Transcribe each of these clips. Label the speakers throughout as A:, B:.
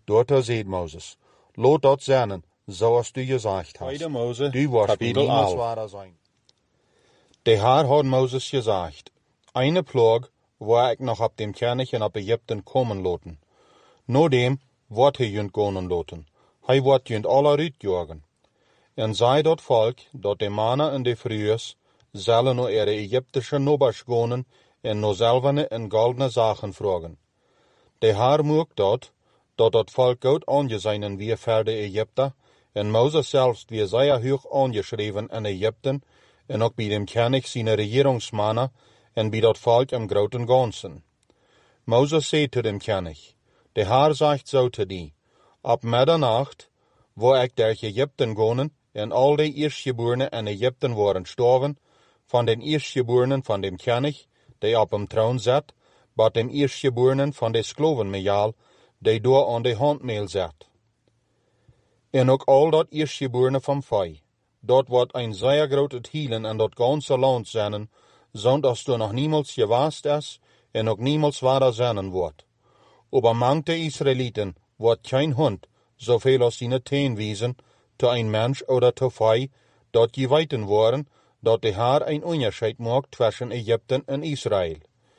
A: Dort seht Moses, lot dort zijn, zoals du gesagt hast.
B: Tweede Mose,
A: Du wirst
B: Kapitel
A: niemals
B: 11.
A: wahrer sein. Der Herr hat Moses gesagt, eine Plage, wo ich noch ab dem König in Ägypten kommen loten. Nur dem wird jünd gonen loten. Hij wird jünd alle rütjagen. En sei dort Volk, dort de Manner en de Frühes, zullen no ihre ägyptische Nobers gonen en no selvene en goldene Sachen fragen. De Herr mocht dat Volk goed aangezeinen wie verder Ägypter, en Moses selbst wie sehr hoch angeschreven in Ägypten, en ook bij dem König seine Regierungsmannen, en bij dat Volk im groten Ganzen. Moses zei zu dem König, de Herr sagt so zu die, ab Middernacht, wo ik der Ägypten gonen, en al de Eerstgeborenen in Ägypten waren gestorven, van den Eerstgeborenen van dem König, die op dem Thron zat, bat dem Eerstgeborenen van de Sklovenmejal, die door aan de handmeel zat. En ook al dat Eerstgeborenen van vee, dat wordt een zeer groot hielen en dat ganze land zijn, zodat du nog niemals gewaast is, en ook niemals waar zijn wordt. Aber manche Israeliten wordt kein Hund, zoveel als seine teen wiesen, te ein Mensch oder te vee, dat je weten worden, dat de Herr ein Unterschied maakt tussen Ägypten en Israël.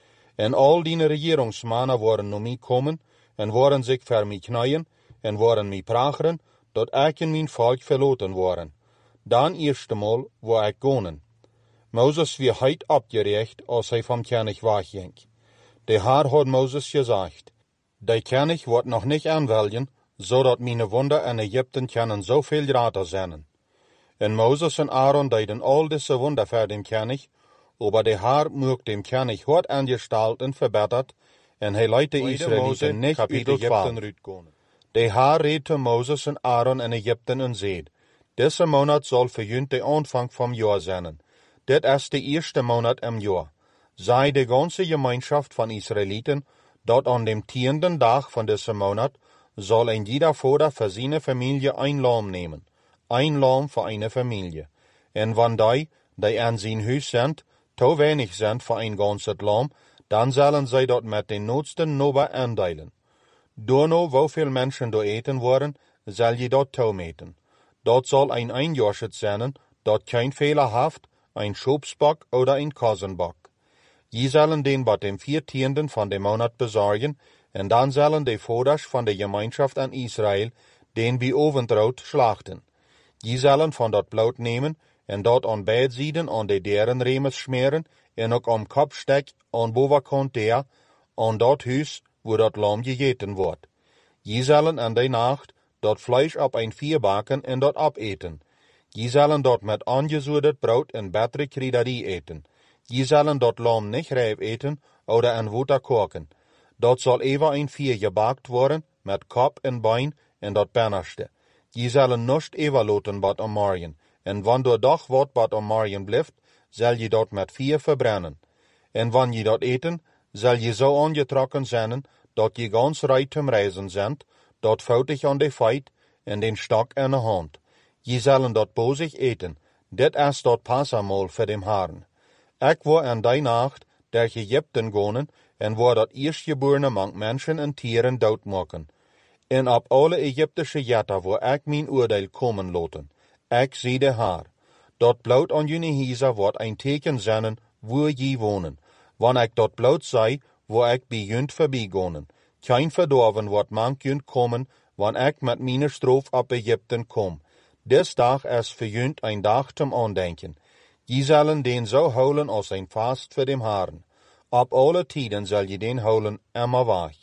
A: En al die regeringsmannen worden naar mij komen, en worden zich voor mij knijden, en worden mij pracheren, dat ik en mijn volk verloten worden. Dan eerst eenmaal waar ik gonen. Moses wie heit abgerecht, als hij vom König wegging. De Herr had Moses gezegd, de König wordt nog niet aanwelgen, zodat mijn Wunder in Ägypten kunnen zoveel groter zijn. En Moses en Aaron deden al diese Wunder für den König, aber der Herr mocht dem König hart angestalten verbessert, en hij leidt de Israeliten niet uit Ägypten uitkomen. De Herr redte Moses en Aaron in Ägypten en zei, deze maand zal voor jullie de aanvang vom jaar zijn. Dit is de eerste maand im jaar. Sei de ganze Gemeinschaft van Israeliten, dat aan dem 10. dag van deze maand, zal een jeder Vater für seine Familie ein Lamm nemen. Ein Lamm für eine Familie. En wanneer die aan zijn huis zijn, te weinig zijn voor een ganzes Lamm, dan zullen zij dat met den noodsten Nober aandelen. Doorno hoeveel mensen door eten worden, zal je dat toemeten. Dat zal een einjaarschet zijn, dat geen Fehler heeft, ein Schobsbock oder ein Kassenbock. Je zullen den bei dem 14. van de maand bezorgen, en dan zullen de voders van de Gemeinschaft aan Israël den bij Oventrout slachten. Je zullen van dat bloed nemen, en dat aan beide zijden aan de derenremes smeren, en ook om kopstek aan bovenkant der, aan dat huis, wo dat lam gegeten wordt. Je zullen aan de nacht dat vlees op een vier baken en dat opeten. Je zullen dat met aangezoederd brood en bittere kruiderie eten. Je zullen dat lam niet rijp eten, oder aan water koken. Dat zal even een vier gebakt worden, met kop en bein en dat binnenste. Je zullen nicht even laten wat am morgen, en wanneer doch wat wat am morgen blijft, zal je dat met vier verbrennen. En wanneer je dat eten, zal je zo aangetrokken zijn, dat je ganz reit zum reizen zent, dat foutig aan de feit, en den stok in de hand. Je zullen dat bozig eten, dit is dat passamal voor dem Herrn. Ik wil aan die nacht der Ägypten gonen, en wil dat eerstgeborene mang mensen en tieren doodmaken. En op alle Ägyptische jetten wil ik mijn oordeel komen laten. Ik zie de Herr. Dat bloed aan jullie huizen wordt een teken zijn, wo je wonen. Wanneer ik dat bloed zei, wil ik bij jullie voorbijgonen. Geen verdorven wordt mank jullie komen, wanneer ik met mijn stroof op Ägypten kom. Des dag is voor jullie een dag zum aandenken. Je zullen den zo houden als een vast voor dem Herrn. Op alle tijden zal je den houden immer weg.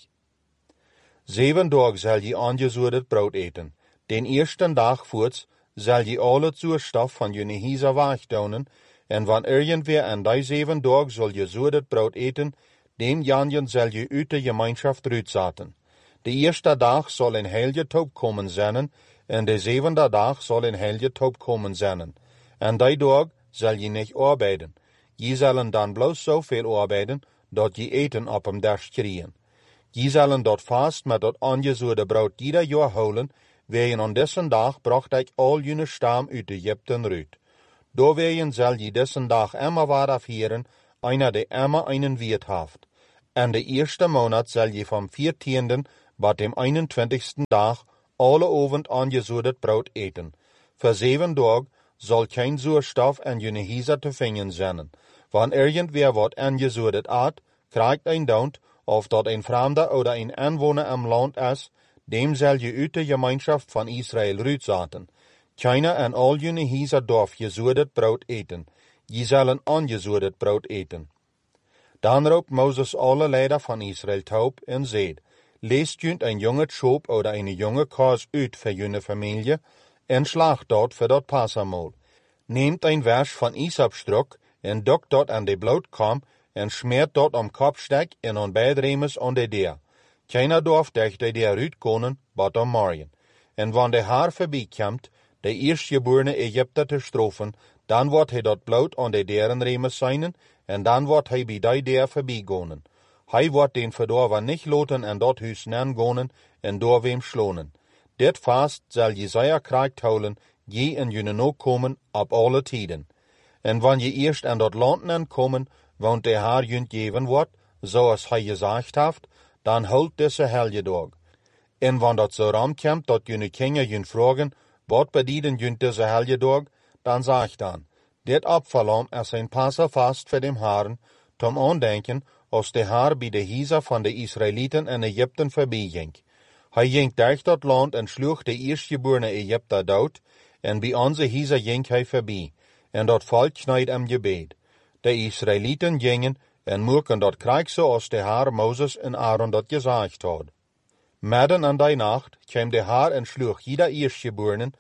A: 7 dagen zal je aangezoederd brood eten. Den eersten dag voorts zal je alle zuurstof van jullie huizen wegdonen, en wanneer irgendwer aan die 7 dagen zal je zoederd brood eten, dem janjen zal je uit de gemeenschap uitzetten. De eerste dag zal een heilige toop komen zijn, en de 7e dag zal een heilige toop komen zijn. En die dag zal je niet arbeiden. Je zullen dan bloos zoveel arbeiden, dat je eten op hem dorst krijgen. Je zullen dat vast met dat aangezoede brood ieder jaar houden, wegen aan dessen dag bracht ik al jullie stam uit Egypten uit. Doorwegen zal je dessen dag immer wat afheren, einer die immer einen Wirt haft. En de eerste maand zal je vom 14. wat dem 21. Dag alle Abend angesudet Brot eten. Für 7 Tage soll kein Sauerstoff an jene Hieser zu finden sein. Wann irgendwer wat angesudet at, kriegt ein Daunt, of dat ein Fremder oder ein Anwohner am Land ist, dem soll je uit de Gemeinschaft von Israel rützaten. Keiner an all jene Hieser darf gesudet Brot eten. Je sollen angesudet Brot eten. Dan roept Moses alle Leider van Israel taub en zeid, leest junt een jonge Schop oder eine junge Kors uit für jene Familie en slacht dort für dat Passamol. Nehmt ein Vers van Isapstrock en dokt dort an de Blautkam en schmeert dort am Kopfsteck en an beidremes an de Deer. Keiner darf durch de Deer uitkonen, bat am Marien. En wann de haar voorbijkomt, de eerstgeborene Egypter te strofen, dan wordt hij dat bloot aan de derenremes zijn, en dan wordt hij bij die der voorbijgonen. Hij wordt den verdorven niet loten en dat huis nangonen en door wem schlonen. Dit vast zal Jesaja krijgt houden, je en jene no komen op alle tijden. En wanneer je eerst aan dat land aankomen, want de haar junt geven wordt, zoals hij gezegd heeft, dan houdt deze helge dag. En wanneer dat zo ramkomt, dat jene kinder junt vragen, wat bedienen junt deze helge dag, dan zeg dan, dit opverlam is een Passafast voor dem Herren, tom aandenken, als de Haar bij de Hieser van de Israëlieten en Egypten voorbij ging. Hij ging durch dat land en sloeg de eerstgeborene Egypter dood, en bij onze Hieser ging hij voorbij, en dat volk knijd hem gebed. De Israëlieten gingen en moeken dat krijg zoals de Haar Moses en Aaron dat gezegd had. Midden aan die nacht kwam de Haar en sloeg jeder eerstgeborenen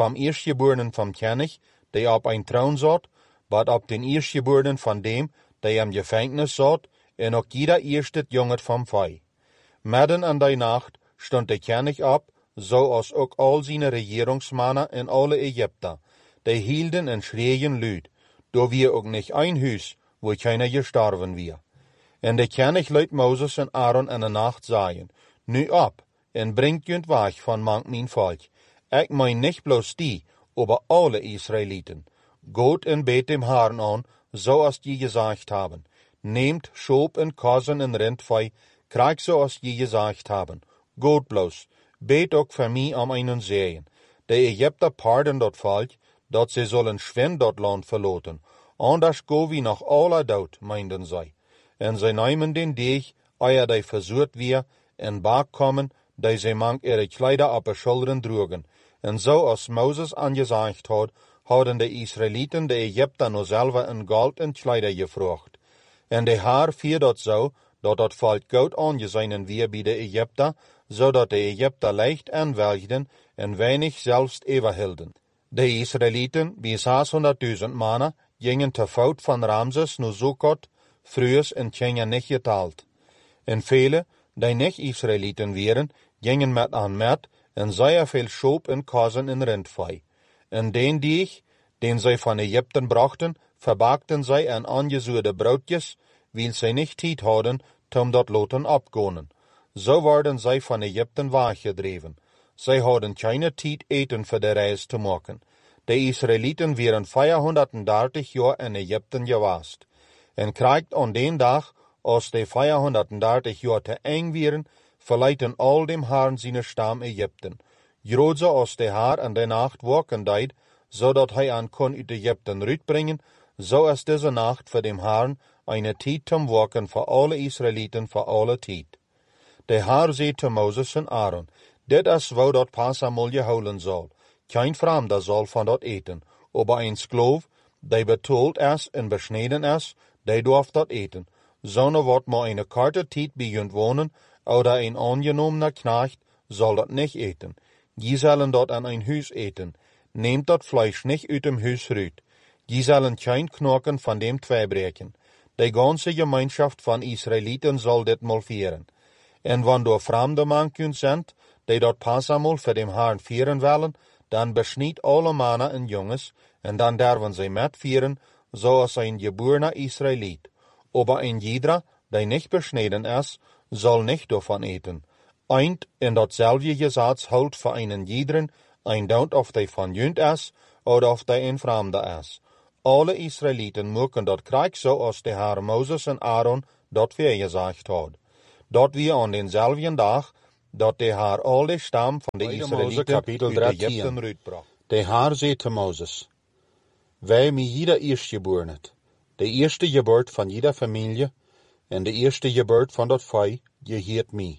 A: vom König, die op een troon zat, wat op den eerstgeborenen van dem, die im Gefängnis zat, en ook jeder eerste jongen vom Vee. Midden aan die nacht stond de König op, zoals ook al zijn regeringsmannen en alle Egypter. Die hielden en schreien luid, do wir ook nicht ein Huis, wo keiner gestorben wir. En de König luid Moses en Aaron in de nacht sagen, nu op, en bringt junt weg van mank mijn volk. Ik mein nicht bloß die, aber alle Israeliten. Geht en bet dem Herrn an, zoals die gesagt haben. Nehmt Schop en Kosen en Rindvee, krijg zoals die gesagt haben. Geht bloß, bet ook für mich am einen Sehen. De Egypter pardon dat volk, dat ze sollen schwind dat land verloten. Anders go wie nach aller dood, meinden zij. En zij nemen den Deeg, eer die versucht wir, en bak kommen, die ze mank ihre Kleider op de schoulderen droegen. En zo als Moses angezegd had, hadden de Israëlieten de Egypter no selber in Gold en Kleider gevraagd. En de Haar vier dat zo, dat dat volk goud aangezien weer bij de Egypter, zodat de Egypter leicht aanwelgden en weinig zelfs overhielden. De Israëlieten, bij 600.000 mannen, gingen te voet van Ramses naar Sukkot, vroegs en gingen niet geteld. En vele, die niet Israëlieten waren, gingen met aan met, en zeer veel Schop en Kozen en Rindvee. En den Deeg, den zij van Egypten brachten, verbaakten zij aan aangezuurde broodjes, weil zij niet tijd hadden, om dat loten opgonen. Zo worden zij van Egypten weggedreven. Zij hadden keine tijd eten voor de reis te maken. De Israëlieten waren 430 jaar in Egypten geweest. En krijgt aan den dag, als de 430 jaar te eng waren, verleiden al dem Herrn zijn stam Egypten. Grootse als de Haar in de nacht waken deed, zodat hij aan kon uit Egypten uitbrengen, zo is deze nacht voor dem Herrn eine tijd zum waken voor alle Israëlieten voor alle tijd. De Haar zei te Moses en Aaron, dit is wo dat Passamol gehouden zal. Kein Fremder zal van dat eten, aber een Skloof, die betoeld is en besneden is, die darf dat eten. Zonne wordt maar een korte tijd bij junt wonen, oder een aangenomener knecht zal dat niet eten. Die zullen dat aan een huis eten. Nehmt dat Fleisch nicht uit dem Huis ruit. Die zullen kein Knochen van dem tweebreken. De ganze Gemeinschaft van Israëlieten zal dit mal vieren. En wanneer door vreemde manken zijn, die dat Passamol voor dem Herrn vieren willen, dan besniet alle mannen en jongens, en dan derven zij met vieren, zoals een geborener Israëliet. Aber een jeder, die niet besneden is, zal niet daarvan eten. Eind in datzelfde Gesetz houdt voor einen jederen, ein Daunt of die van junt is, oder of die een vreemde is. Alle Israëlieten mogen dat krijg zoals de Heer Moses en Aaron dat weergezegd had. Dat we aan denzelfden dag dat de haar al de stam van de Israëlieten uit Egypten uitbracht. De haar zei te Mozes, wij mij jeder eerstgeborenet, de eerste geboort van jeder familie, en de eerste geboort van dat volk, geheert mij.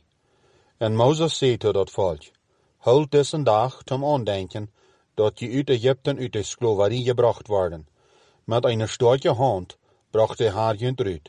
A: En Mozes zei tot dat volk, houd dessen dag zum aandenken, dat je uit Egypten uit de slaverie gebracht worden. Met een sterke hand bracht de haar junt uit.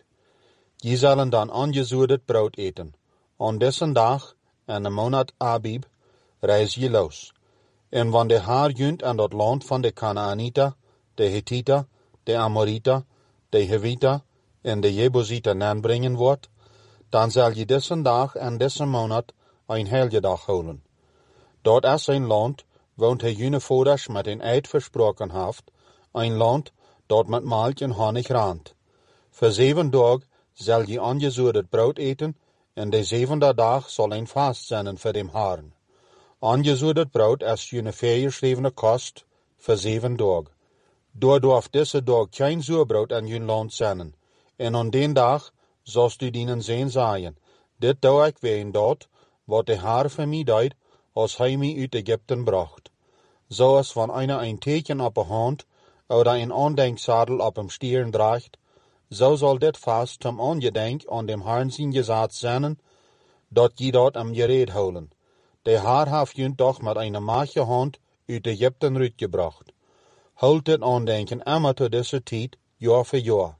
A: Je zullen dan aangezoedet brood eten. Aan dessen dag, en de maand Abib, reis je los. En wanneer de haar junt aan dat land van de Canaanita, de Hittita, de Amorita, de Hevita en de Jebusita aanbrengen wordt, dan zal je dessen dag en dessen maand een heilige dag houden. Dort is een land, woont hij jene voorders met een eid versproken heeft, een land dat met melk en honig raant. Voor 7 dagen zal je aangezoedet brood eten, en de 7e dag zal een vast zijn voor dem haren. Aangezoedet brood is jene voorgeschrevene kost voor 7 dagen. Doordat deze dag geen zuurbrood aan je land zijn, en aan den dag zost u dienen zijn zaaien. Dit doe ik ween dat, wat de haar voor mij deed, als hij mij uit Egypten bracht. Zoals van einer een teken op de hand, oder een aandenkzadel op hem stieren draagt, zo zal dit vast zum aangedenk aan dem Herrn zijn gezaad zijn, dat je dat am gereed houden. De haar heeft junt toch met een maatje hand uit Egypten uitgebracht. Houd dit aandenken immer tot deze tijd, jaar voor jaar.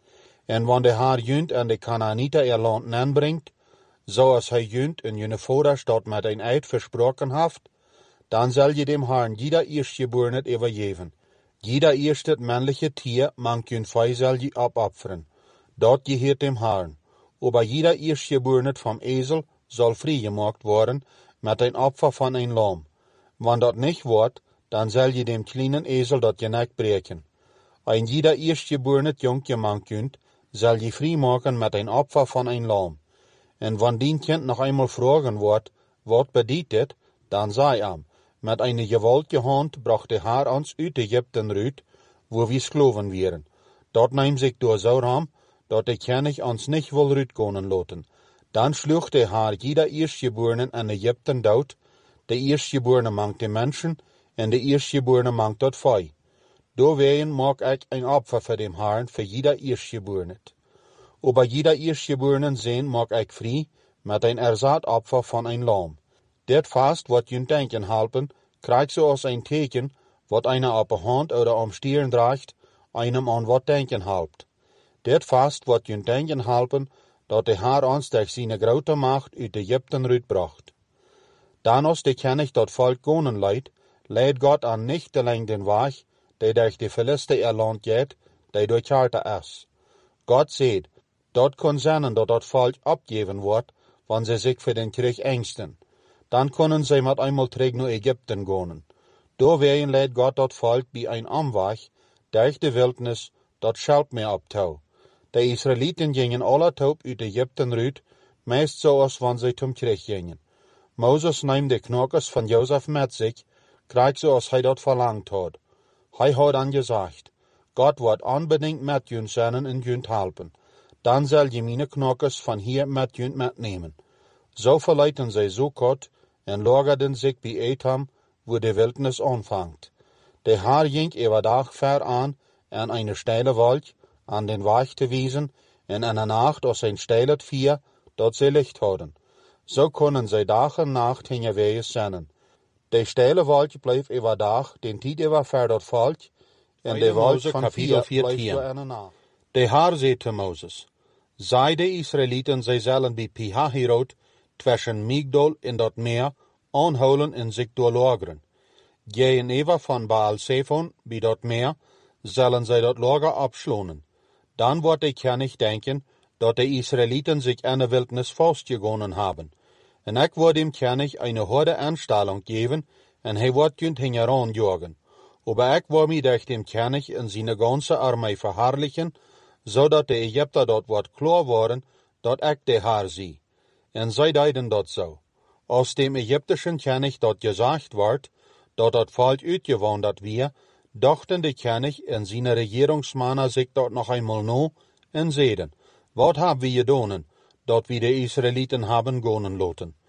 A: En wanneer de haar junt en de Canaanita ihr land aanbrengt, zoals hij junt in jene voorstad met een eid versproken heeft, dan zal je dem Herrn jeder eerstgeborene overgeven. Jeder eerste männliche Tier mangt jun Fei zal je opofferen. Dat geheert dem Herrn. Aber jeder eerstgeborene vom Esel zal vrijgemaakt worden met een Opfer van een lam. Wann dat nicht wordt, dan zal je dem kleinen Esel dat je nek breken. Ein jeder eerstgeborene jonkje mangt junt, zal je vrijmaken met een Opfer van een lam. En wann dien kind nog einmal vragen wordt, wat bedient dit, dan zei am, met een gewaltige hand bracht de haar ons uit Egypten uit, wo wir Skloven wären. Dat neemt zich door zo ram, dat de König ons nicht wil uitkomen laten. Dan sloeg de haar jeder eerstgeborene in Egypten dood, de eerstgeborene mangt de mensen, en de eerstgeborene mangt dat vee. Doorwegen maak ik een Opfer voor dem Herrn, voor jeder eerstgeborene. Aber jeder eerstgeborene zijn maak ik vrij, met een Ersatzopfer van een lam. Dit vast wat je denken helpen, krijgt zo als een teken, wat einer op de hand oder am stieren draagt, einem aan wat denken helpt. Dit vast wat je denken helpen, dat de haar ons durch seine grote macht uit Egypten uitbracht. Dan als de König dat volk gonen leidt Gott an nicht alleen den Weg, der durch die Philister ihr Land geht, der durchkartet is. Gott seht, dat kon zijn dat volk abgeven wordt, wann sie sich für den Krieg ängsten. Dan kunnen zij met einmal terug naar Egypten gaan. Doorwegen leidt Gott dat volk bij een Amweg, durch de Wildnis, dat schelp meer op touw. De Israëlieten gingen alle taub uit Egypten uit, meest zoals wann zij zum Krieg gingen. Moses neemt de knokkers van Jozef met zich, krijgt zoals hij dat verlangt had. Hij had dan gezegd, Gott wordt unbedingt met jun zijn en jun helpen. Dan zal je mijn knokkers van hier met jun metnemen. Zo verleiten zij Sukkot en lagerden zich bij Etham, wo de Wildnis aanvangt. De haar ging overdag ver aan een steile wolk, aan den Weg te wijzen, en in de nacht als een steilet vier, dat zij licht hadden. Zo konden zij dag en nacht hingewees zijn. De steile wolk bleef overdag, den tijd over ver dat volk, en de wolk van vier bleef in de nacht. De haar zei te Moses, zij de Israëlieten, zij zullen bij Pihahirot, tussen Migdol en dat meer, aanhouden en zich doorlageren. Geen over van Baal Zephon, bij dat meer, zullen zij dat lager abschlonen. Dan wordt de König denken, dat de Israëlieten zich in de Wildnis vastgegonnen hebben. En ik word dem König eine harde Anstellung geven, en hij wordt junt hingeran jagen. Aber ik word mij durch dem König in seine ganze Armee verherrlichen, zodat de Egypter dat wordt klar worden, dat ik de Herr zie. En zij deiden dat zo. Als dem ägyptischen König dat gezegd wordt, dat volk uitgewandert wir, dachten de König en seine Regierungsmänner sich dat noch einmal no en zeiden, wat hebben we gedaan, dat we de Israëlieten hebben gonen laten?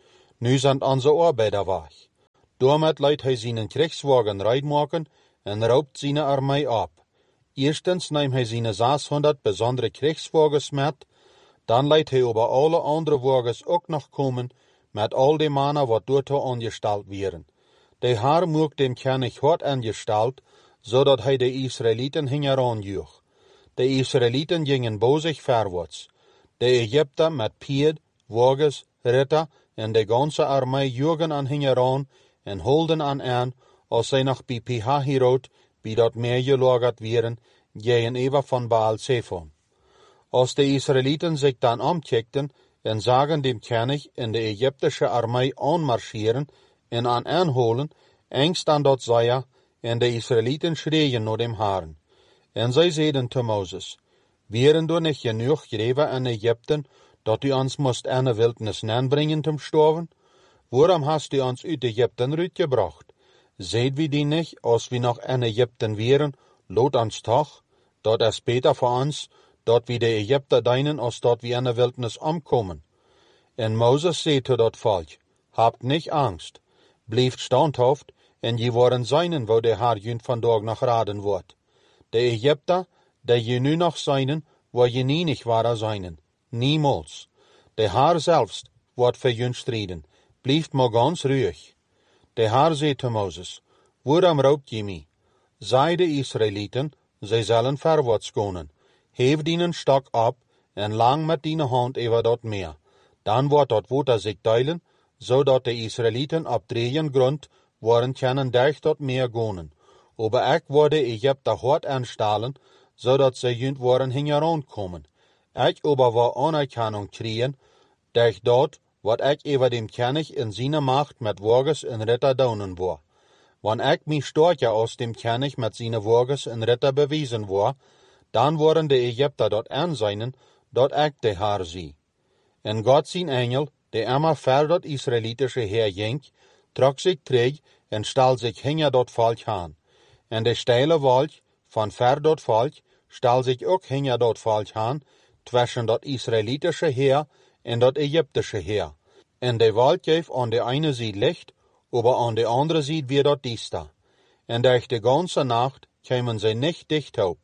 A: Nu sind onze Arbeiter weg. Daarmee leidt hij zijn Kriegswagen rijden en raubt zijn Armee ab. Eerstens neemt hij zijn 600 besondere Kriegswagens met, dan leidt hij over alle andere wagens ook nog komen, met al die mannen wat daartoe angesteld werden. De Heer moet dem König hart angesteld, zodat hij de Israëlieten hingeran joeg. De Israëlieten gingen bozig verwaarts. De Egypter met Pied, wagens, ritter en de ganze Armee joegen aan hingeran en holden aan, als zij nog bij Pihahirot, bij dat meer gelagerd werden, gegenüber van Baal Zephon. Als de Israëlieten zich dan omkijkten en zagen dem König en de Egyptische Armee aanmarscheren en aanholen, angst aan dat zij, en de Israëlieten schreien naar dem Herrn. En zij zeiden te Moses, wären du nicht genoeg Gräber in Ägypten, dat u ons moest in de wildnis aanbrengen zum Sterven? Waarom hast u ons uit Ägypten uitgebracht? Seht wie die nicht, als wir noch in Ägypten wären, lot ons toch, dat es beter voor ons, dat wir de Ägypter deinen, als dat wir in de wildnis omkomen. En Moses zei zu dat volk, habt nicht Angst, blijft standhaft, en je worden zijnen, wo de Herr jun vandaag nog raden wordt. De Ägypter, die je nu nog zijnen, wo je nie nicht waren zijnen, niemals. De Herr selbst wordt voor jun strijden, blijft maar ganz ruhig. De Herr zei te Moses, waarom raubt je mij? Zij de Israëlieten, zij zullen verwaarts gaan. Heef dienen stok op, en lang met die hand over dat meer. Dan wordt dat water zich deilen, zodat de Israëlieten op drieën grond worden kunnen durch dat meer gaan. Aber ik word de Egypter hard aanstellen, zodat zij junt worden hingeran komen. Ik aber wil anerkennung kriegen, durch dat wat ik over dem König in seine Macht met wagens en ritter daunen war. Wann ik mich stärker aus dem König met seine wagens en ritter bewiesen war, dan worden de Egypter dat aanzien, dat ik de Herr zie. En God zijn engel, die immer ver dat Israëlitische Heer ging, trok zich terug en stel zich hinger dat volk aan. En de steile wolk van ver dat volk stel zich ook hinger dat volk aan, tussen dat Israëlitische Heer en dat Egyptische Heer. En de wolk geeft aan de ene zijde licht, aber aan de andere zijde weer dat diester. En durch de ganze Nacht kwamen zij niet dicht op.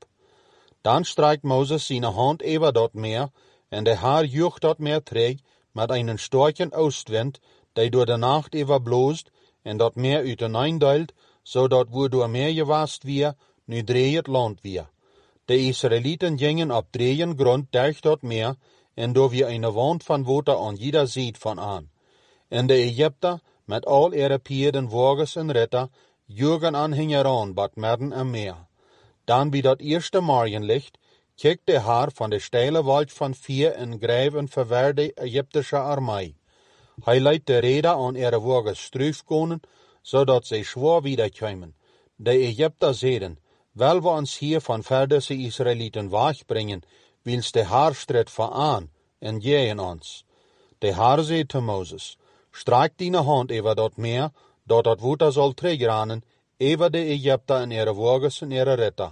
A: Dan streikt Moses zijn hand over dat meer, en de Herr joegt dat meer terug met einen starken Oostwind, die door de Nacht overbloost, en dat meer uiteendeelt, zodat wo door meer gewast weer, nu dreht land weer. De Israëlieten gingen op drieën grond durch dat meer, en door weer een wand van water aan jeder zijde van aan. En de Egypter, met al ihre Pieden, wagens en ritter, joegen aan hingeran, bad midden am meer. Dan bij dat eerste morgenlicht, kijkt de Herr van de steile wald van vier en grijf en verweerde Egyptische Armee. Hij leidt de Räder aan ihre wagens struifkonen, zodat zij schwer wiederkomen. De Egypter zeiden, wel we ons hier van verdese Israëlieten wegbrengen, wils de Herr strijd vooraan en tegen ons. De Herr zei te Moses, strijk dine hand over dat meer, dat dat water zal terugrannen, over de Egypter en ihre wagens en ihre ritter.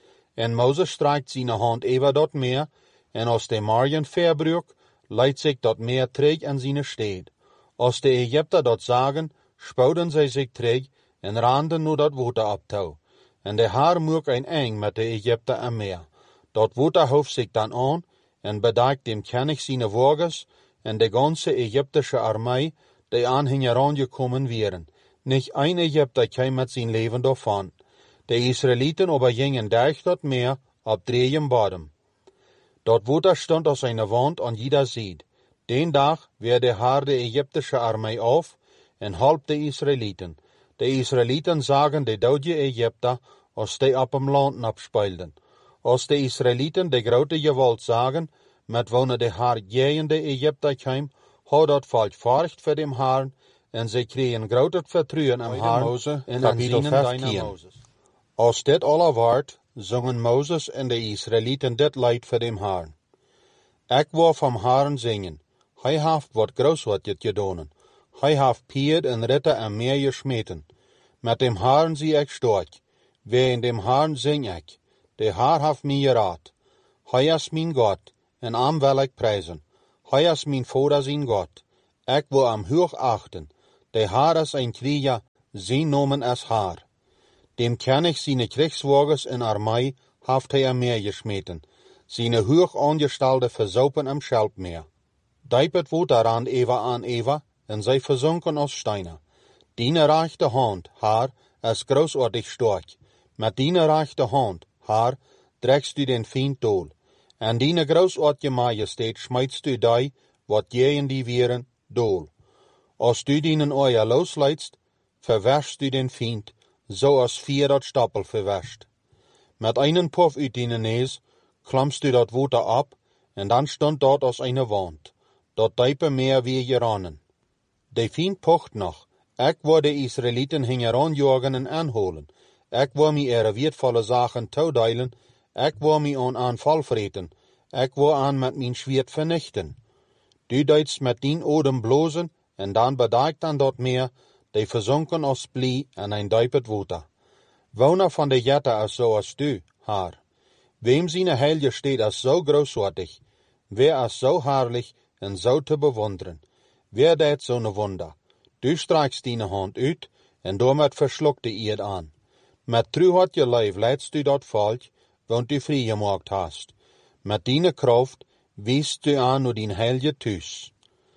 A: En Moses strijkt zijn hand over dat meer, en als de morgen verbruik, leidt zich dat meer terug in zijn stad. Als de Egypter dat zagen, spouden zij zich terug en randen naar dat water op toe. En de Herr moek een eng met de Egypter en meer. Dat water hoeft zich dan aan en bedekt dem König zijn wagens en de ganze Egyptische Armee, die aan hen gekommen wären. Nicht ein Egypter kam met zijn leven davon. De Israëlieten aber gingen durch dat meer op drieën bodem. Dat water stond als eine wand an jeder Seite. Den Tag wehrte de Herr de Egyptische Armee auf en halp de Israëlieten. De Israëlieten zagen de dode Egypter als die op hem land abspeilden. Als de Israëlieten de grote gewalt zagen, met wonen de Herr tegen de Egypter kwam, had dat volk furcht voor dem Herrn, en ze kregen groot vertrouwen am Herrn en aan zijn Als dit alle waard, zongen Moses en de Israëlieten dit lied voor dem Herrn. Ik wil vom Herrn zingen. Hij heeft wat groot wat gedaan. Hij heeft Pied en ritter en meer gesmeten. Met dem Herrn zie ik sterk. Wegen dem Herrn zing ik. De Herr heeft mij geraad. Hij is mijn God, en am wil ik prijzen. Hij is mijn Vader zijn God. Ik wil hem hoog achten. De Haar is een Krieger, zijn nomen is Haar. Dem König seine Kriegswagens in Armee haft hij am Meer geschmeten. Seine hoog aangestalde versaupen am Schelpmeer. Dijpet woed daran Eva an Eva, en zij versunken als Steine. Diene rechte Hand, Haar, is großartig stark. Met diene rechte Hand, Haar, trägst du den Feind dool. En diene großartige Majestät schmeidst du die, wat je in die Vieren, dool. Als du dienen Eier losleidst, verwäschst du den Feind, so als 4 dat Stapel verwäscht. Met einen Puff uit die Nees klammst du dat Water ab, en dan stond dort als eine Wand. Dat diepe Meer wie geranen. De Feind pocht noch. Ik wil de Israëlieten hingeranjagen en aanholen. Ik wil me ihre wertvolle Sachen toedeilen. Ik wil me aan Anfall vreten. Ik wil aan met mijn Schwert vernichten. Du deitst met dien Odem blozen, en dan bedaakt dan dat Meer, de versunken als blie en een duipet water. Woner van de Jette is zo als du, Haar. Wem seine Heilige steht als so großartig, wer is so herrlich en so te bewunderen. Wer deed zo'n Wunder? Du strijkst die Hand uit, en daarmee verschluckte je het aan. Met truhart je lijf leidst du dat volk, want du vrijgemaakt hast. Met die Kraft wiest du aan nur din Heilige thuis.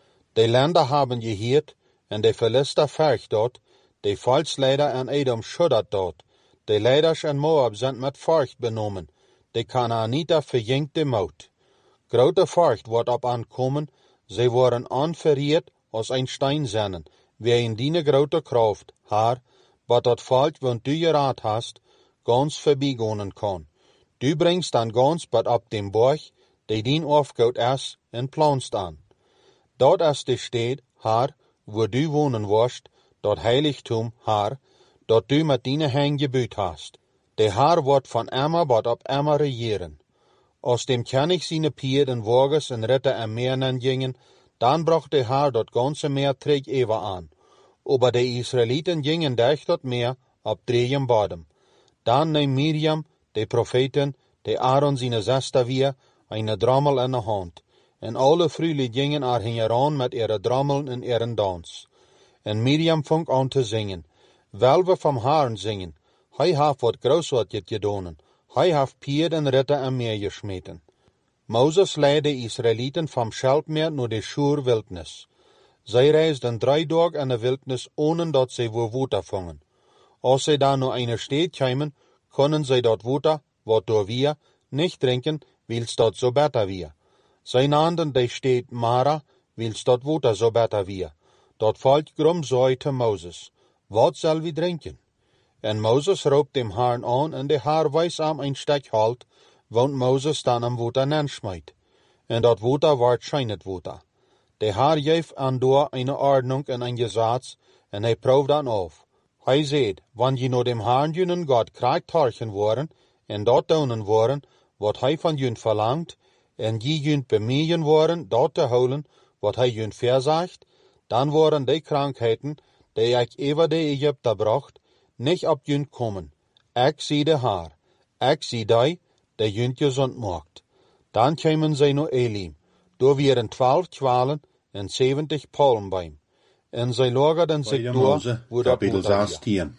A: De Länder haben geheerd, en de Philister vergt dort, de Volksleider en Edom schuddert dort. De Leiders en Moab sind met Furcht benomen, de Kanaaniter verjingt de Maut. Grote Furcht wordt op aankomen, zij worden aanverriert als een steinzennen, wie in die grote Kraft, Haar, wat dat volk, want du geraad hast, ganz verbigonen kan. Du bringst dan ganz bat op dem Borg, de dien aufgout is, en planst aan. Dort is de stad, Haar, wo du wohnen wirst, dat Heiligtum, Haar, dat du met dine Hang gebuut hast. De Haar wordt van immer bat op immer regieren. Als dem König seine Pier en Wagens en Ritter am Meer gingen, dann bracht de Haar dat ganze Meer träg Eva an. Aber de Israeliten gingen durch dat Meer op dreiem Bodem. Dan neem Miriam, de Propheten, de Aaron seine Zester weer, eine Drommel in de hand. En alle Frühle gingen heran met ihre Drommeln en ihren Dans. En Miriam fing aan te zingen. Wel we vom Herrn zingen. Hij heeft wat großartig gedaan. Hij heeft Pier en Ritter am Meer geschmeten. Moses leidde de Israeliten vom Schelpmeer naar de Schur Wildnis. Zij reisden 3 dagen in de Wildnis, ohne dat zij Water vangen. Als zij dan naar eine Stadt kwamen, konden zij dat Water, wat door wir, nicht trinken, wils dat so beter wir. Zij nannten de Stadt Mara, wils dat Water so beter wir. Dat volk grum zei te Moses, wat zal we drinken? En Moses roept dem Herrn aan, en de Herr weist am een stek halt, want Moses dan am Water nenschmeit. En dat Water wordt scheinet Water. De Herr geeft aan door eine Ordnung en een Gesetz, en hij proeft dan auf. Hij zegt, wanneer je naar dem Herrn junen God kraagtarchen worden, en dat doen worden, wat hij van jun verlangt, en je junt bemühen worden, dat te houden, wat hij jun verzagt, dan worden de krankheden, die ik over de Egypter bracht, nicht op jun komen. Ik zie de Herr. Ik zie die junt gezond maakt. Dan kwamen zij naar Elim. Door waren 12 kwalen en 70 palmbeim. En zij lagerden zich door, wo dat
B: Kapitel 16.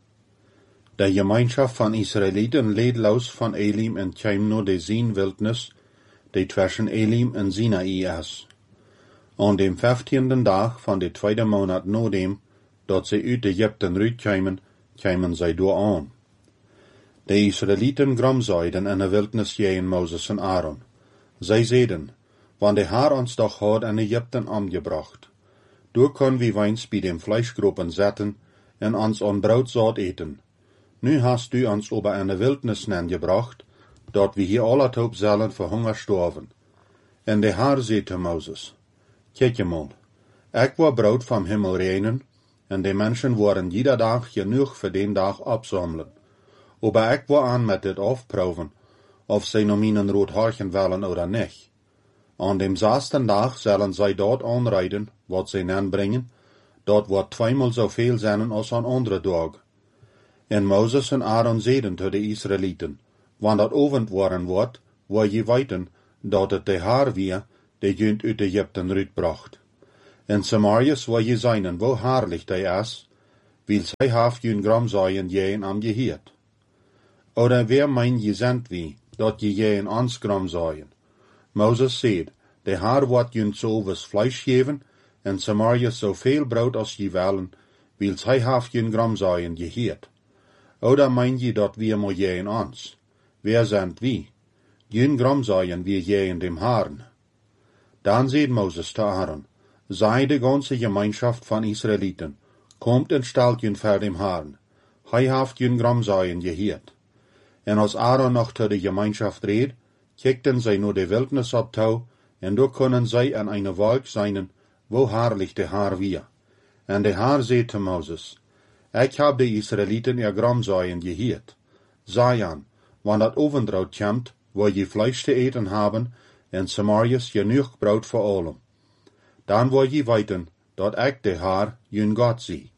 B: De Gemeinschaft van Israëlieten leed los van Elim en kwam naar de Zin-Wildnis, die tussen Elim en Sinai is. Aan dem 15e dag van de 2e maand na dem, dat zij uit Egypten uitkwamen, kwamen zij door aan. De Israëlieten gromzeiden in de wildnis tegen Moses en Aaron. Zij zeiden, want de Herr ons doch had in Egypten omgebracht. Door kon we weins bij dem Fleischgropen zetten en ons aan broodzaad eten. Nu hast du ons ober in de wildnis gebracht, dat we hier allethoop zullen voor honger sterven. En de Herr zei te Moses, kijk je man, ik wil brood vom Himmel regnen, en de mensen worden jeder dag genoeg voor den dag opzamelen. Aber ik wil aan met dit afproeven, of zij nog mijn rood haarchen willen oder niet. Aan dem 6. dag zullen zij dat aanrijden, wat zij aanbrengen, dat wordt 2-maal zoveel zijn als aan andere dag. En Moses en Aaron zeiden te de Israëlieten, wanneer dat ovend worden wordt, wil je weten, dat het de Herr weer, die junt uit Egypten uitbracht. En Samarius waar je zijn, wo herrlich die is, weil zij haft jun gramzaaien jeen am gehiert. Oder wer mein je sind wie, dat je jeen ans gramzaaien? Moses said, de Heer wordt jun zo was Fleisch geven, en Samarius zoveel brood als je willen, weil zij haft jun gramzaaien gehiert. Oder mein je dat wir mo jeen ans? Wer sind wie? Jun gramzaaien wir jeen dem Herrn. Dan said Moses te Aaron, sei de ganze Gemeinschaft van Israeliten, kommt en stelt jun voor dem Herrn. Hij haft jun gramzaaien gehiert. En als Aaron noch te de Gemeinschaft reed, kijkten zij nur de wildnis op touw, en door kunnen zij aan eine wolk zijn, wo herrlich de Heer wie. En de Heer zei te Moses, ik heb de Israeliten ihr gramzaaien gehiert. Sei an, wann dat Ovendraut komt, wo je Fleisch te eten haben, en Samarius genoeg brood voor allem. Dan wil je weten, dat ik de Heer, jun God zie.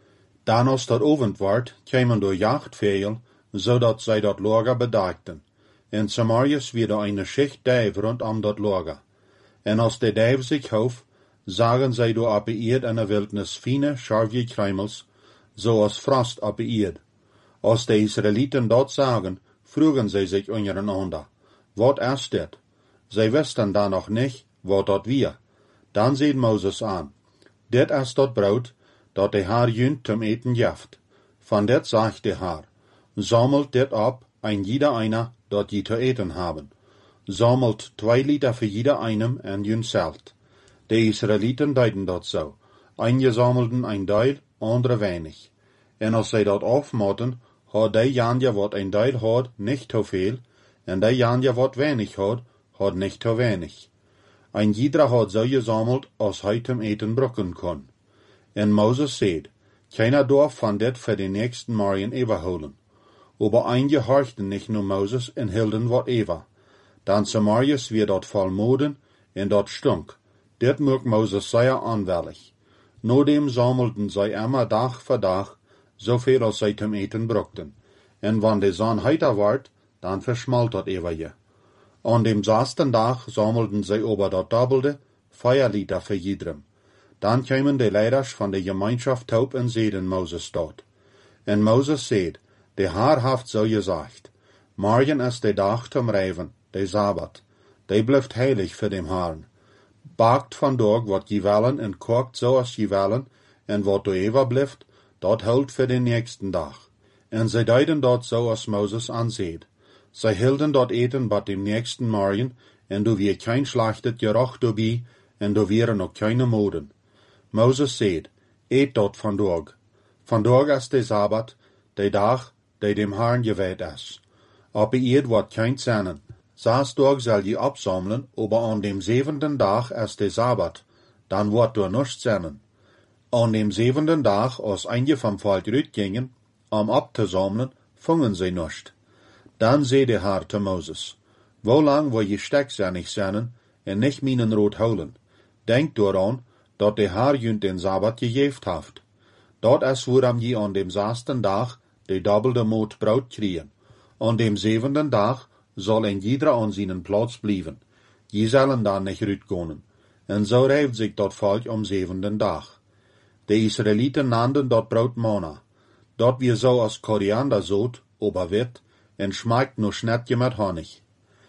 B: Dan als dat ovend wordt, kwamen door jacht veel, zodat zij dat lager bedaakten. En Samarius weer eine Schicht duif rondom dat lager. En als de duif zich houf, zagen zij door op de eerd en de wildnis fine, scharfje kruimels, zoals frost op de eerd. Als de Israeliten dat zagen, vroegen zij zich ondereinander, wat is dit? Zij wisten dan nog niet, wat dat weer. Dan zei Moses aan, dit is dat brood, dat de Heer jun zum eten geeft. Van dit zegt de Heer, sammelt dit op, ein jeder einer, dat je te eten haben. Sammelt 2 Liter für jeder einem en jun zelt. De Israeliten deiden dat zo. Einige sammelten ein Deil, andere weinig. En als zij dat afmaten, had de janja wat ein Deil had, nicht te veel, en de janja wat weinig had nicht te weinig. Ein jeder had zo gesammelt, als hij zum eten brucken kon. En Moses said, keiner dorf van dit voor de nächsten Marien überholen. Aber einige horchten nicht nur Moses en hielden wat over. Dan Samarius weer dat volmoden en dat stunk. Dit mocht Moses zeer aanwellig. Nodem sammelten zij immer dag voor dag, zoveel als zij zum eten brukten. En wann de zon heiter werd, dan verschmalt dat over je. An dem 6. dag sammelten zij over dat doppelte, 4 Liter voor iedereen. Dan kwamen de leiders van de Gemeinschaft taub en zeiden Moses dat. En Moses said, de Heer heeft zo gezegd, morgen is de dag zum Reiven, de Sabbat. De blijft heilig voor dem Herrn. Bakt vandaag wat je willen en kookt zoals je willen, en wat du overblijft, dat houdt voor de nächsten dag. En zij deiden dat zoals Moses aanzeed. Zij hielden dat eten bij dem nächsten morgen, en du weer kein schlachtet geruch dabei, en du wären noch keine Moden. Moses said, eet dat vandaag. Vandaag is de Sabbat, de dag, die dem Herrn gewijd is. Op de eerd wordt kein zennen. 6 Tage zal je opsammeln, aber an dem 7. dag is de Sabbat, dan wordt er nichts zennen. An dem 7. dag, als einige vom Volk uitgingen, om op te sammeln, vungen sie nichts. Dan zei de Heer te Moses, wo lang wil je stekzinnig zennen, en nicht minen rood houden? Denk daaraan, dat de Heer jun den Sabbat gegeven heeft. Dat is waarom je an dem 6. dag de doppelte moot brood kriegen. An dem 7. dag zal een jeder aan zijn plaats blijven. Je zullen dan niet uitgaan. En zo rijft zich dat volk om 7. dag. De Israeliten nannten dat brood manna. Dat weer zo als korianderzoot, aber wit, en schmeckt nur schnetje met honig.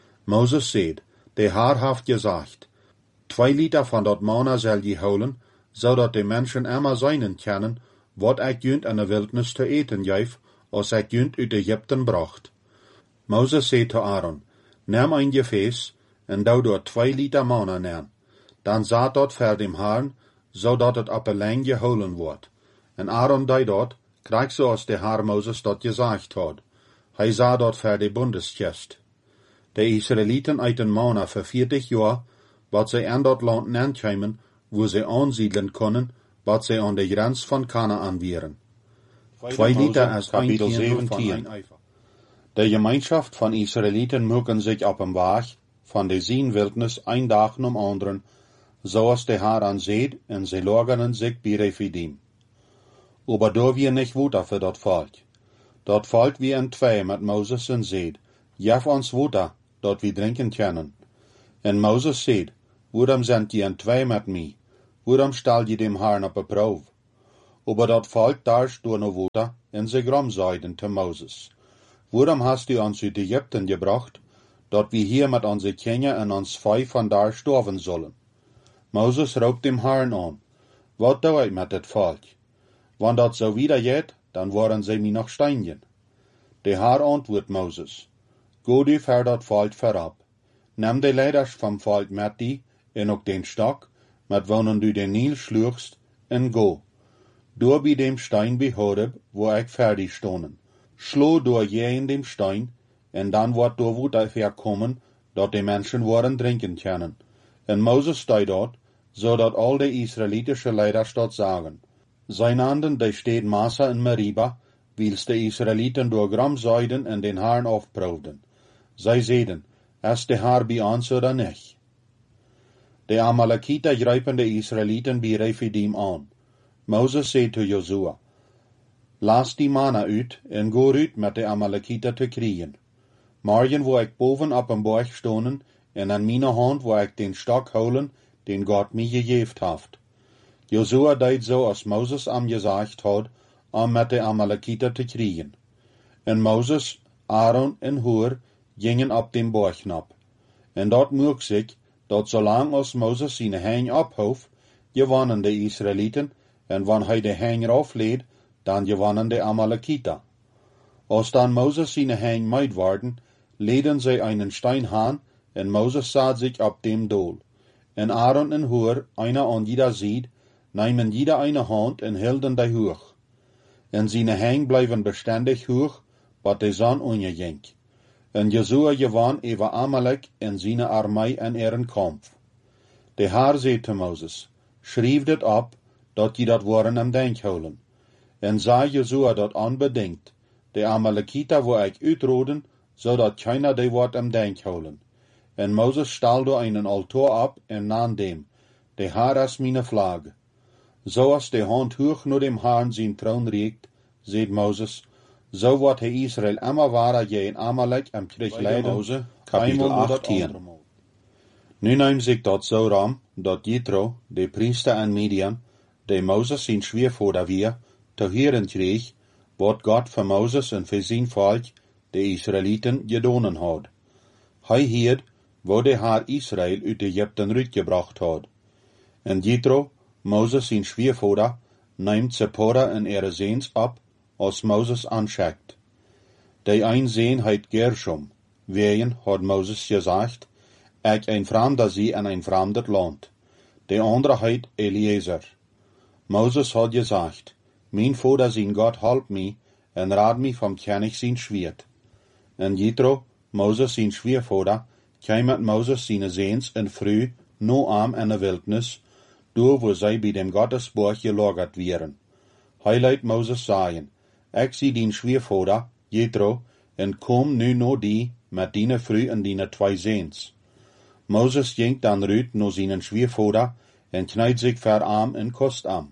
B: Moses said, de Heer heeft gezegd, 2 Liter van dat manna zal je houden, zodat de mensen immer zijn kennen, wat ik junt in de wildnis te eten geef, als ik junt uit Egypten bracht. Moses zei te Aaron, neem een gefäß, en doe door 2 Liter manna neer. Dan zat dat voor dem Herrn, zodat het op een lijn gehouden wordt. En Aaron deed dat, krijg zoals de Heer Moses dat gezegd had. Hij zag dat voor de bundeskist. De Israeliten eten manna voor 40 jaar, wat zij aan dat land neenkwamen, wo zij aansiedelen konden, wat zij aan de grens van Kanaan waren. 2 Liter is kapitel 17. De Gemeinschaft van Israeliten mogen zich op een weg van de Wildnis een dag om anderen, zoals de Heer aanzeed, en zij lageren zich bij Refidim. Aber da wir nicht Wutter für dat Volk. Dat Volk wie in 2 met Moses en zeed, jef ons Wutter, dat wir trinken können. En Moses zeed, waarom sind die in 2 met mij? waarom stel je dem Herrn op een proef? Aber dat volk daar door no water en zich ramzeiden te Moses. Waarom hast du ons uit Egypten gebracht, dat we hier met onze kinderen en ons vee van daar sterven zullen? Moses roept dem Herrn aan, wat doe ik met het volk? Want dat zo wieder geht, dan worden zij mij nog steinigen. De Herr antwoordt Moses, go du ver dat volk verab. Neem de leiders van volk met die, en ook den stok, met wonen du den Nil slugst, en go. Door bij dem stein bij Horeb, wo ik fertig stonen. Slo door je in dem stein, en dan wordt door water verkomen, dat de mensen worden drinken kunnen. En Moses stond dort, zodat al de Israëlitische leiders dat zagen. Zijn handen de steed Massa en Meriba, wils de Israëlieten door gramzeiden en den Herrn afproefden. Zij zeiden, is de Herr bij ons oder nicht? De Amalekiten grijpen de Israëlieten bij Rephidim aan. Moses zei tot Josua, laat die mannen uit en go uit met de Amalekiten te kriegen. Morgen wil ik boven op een berg stonen en aan mijn hand wil ik den stok houden, den God mij gegeven heeft. Josua deed zo als Moses hem gezegd had, om met de Amalekiten te kriegen. En Moses, Aaron en Hur gingen op den berg op. En dat mocht zich, dat zolang als Moses zijn hang ophoef, gewonnen de Israëlieten, en wanneer hij de hang afleed, dan gewonnen de Amalekiten. Als dan Moses zijn hang meid worden, leden zij einen stein aan, en Moses zat zich op dem doel. En Aaron en Hur, einer aan jeder zijde, namen jeder eine hand en hielden die hoog. En zijn hang blijven bestendig hoog, wat de zon onderging. En Josua gewann over Amalek en zijn armee en ihren kamp. De Herr zei te Moses, schrijf dit op, dat je dat woorden am denk houden. En zei Josua dat onbedingt, de Amalekita wil ik uitroden, zodat keiner de woord am denk houden. En Moses stelde einen altaar op en nam dem, de Herr is mijn vlag. Zoals de hand hoog naar dem Herrn zijn troon reikt, zei Moses, zo wordt hij Israël immer wahrer je in Amalek am Krieg leiden,
A: Kapitel 18.
B: Nu neemt zich dat zo ram, dat Jethro, de priester en Midian, de Moses zijn schwiervader weer, te horen kreeg, wat God voor Moses en voor zijn volk, de Israëlieten, gedonen had. Hij hield, wo de Herr Israël uit Egypten uitgebracht had. En Jethro, Moses zijn schwiervader, neemt Zipporah en ihre Seens op, als Moses aanschickt. De een Seen heet Gershom, wegen had Moses gezegd, ik een vreemder zie en een vreemd land. De andere heet Eliezer. Moses had gezegd, mijn vader zijn God help mij en raad mij van König zijn schwert. En Jethro, Moses zijn schwiervader, kwam met Moses zijn Seens en vrouw no arm en de wildnis, door wo zij bij dem Gottesborg gelagert wären. Hij leidt Moses zeggen, ik zie dien schwiervader, Jethro, en kom nu no die, met dine vrouw en dine twee Seens. Moses ging dan uit no zijn schwiervader, en knijdt zich verarm en kost am.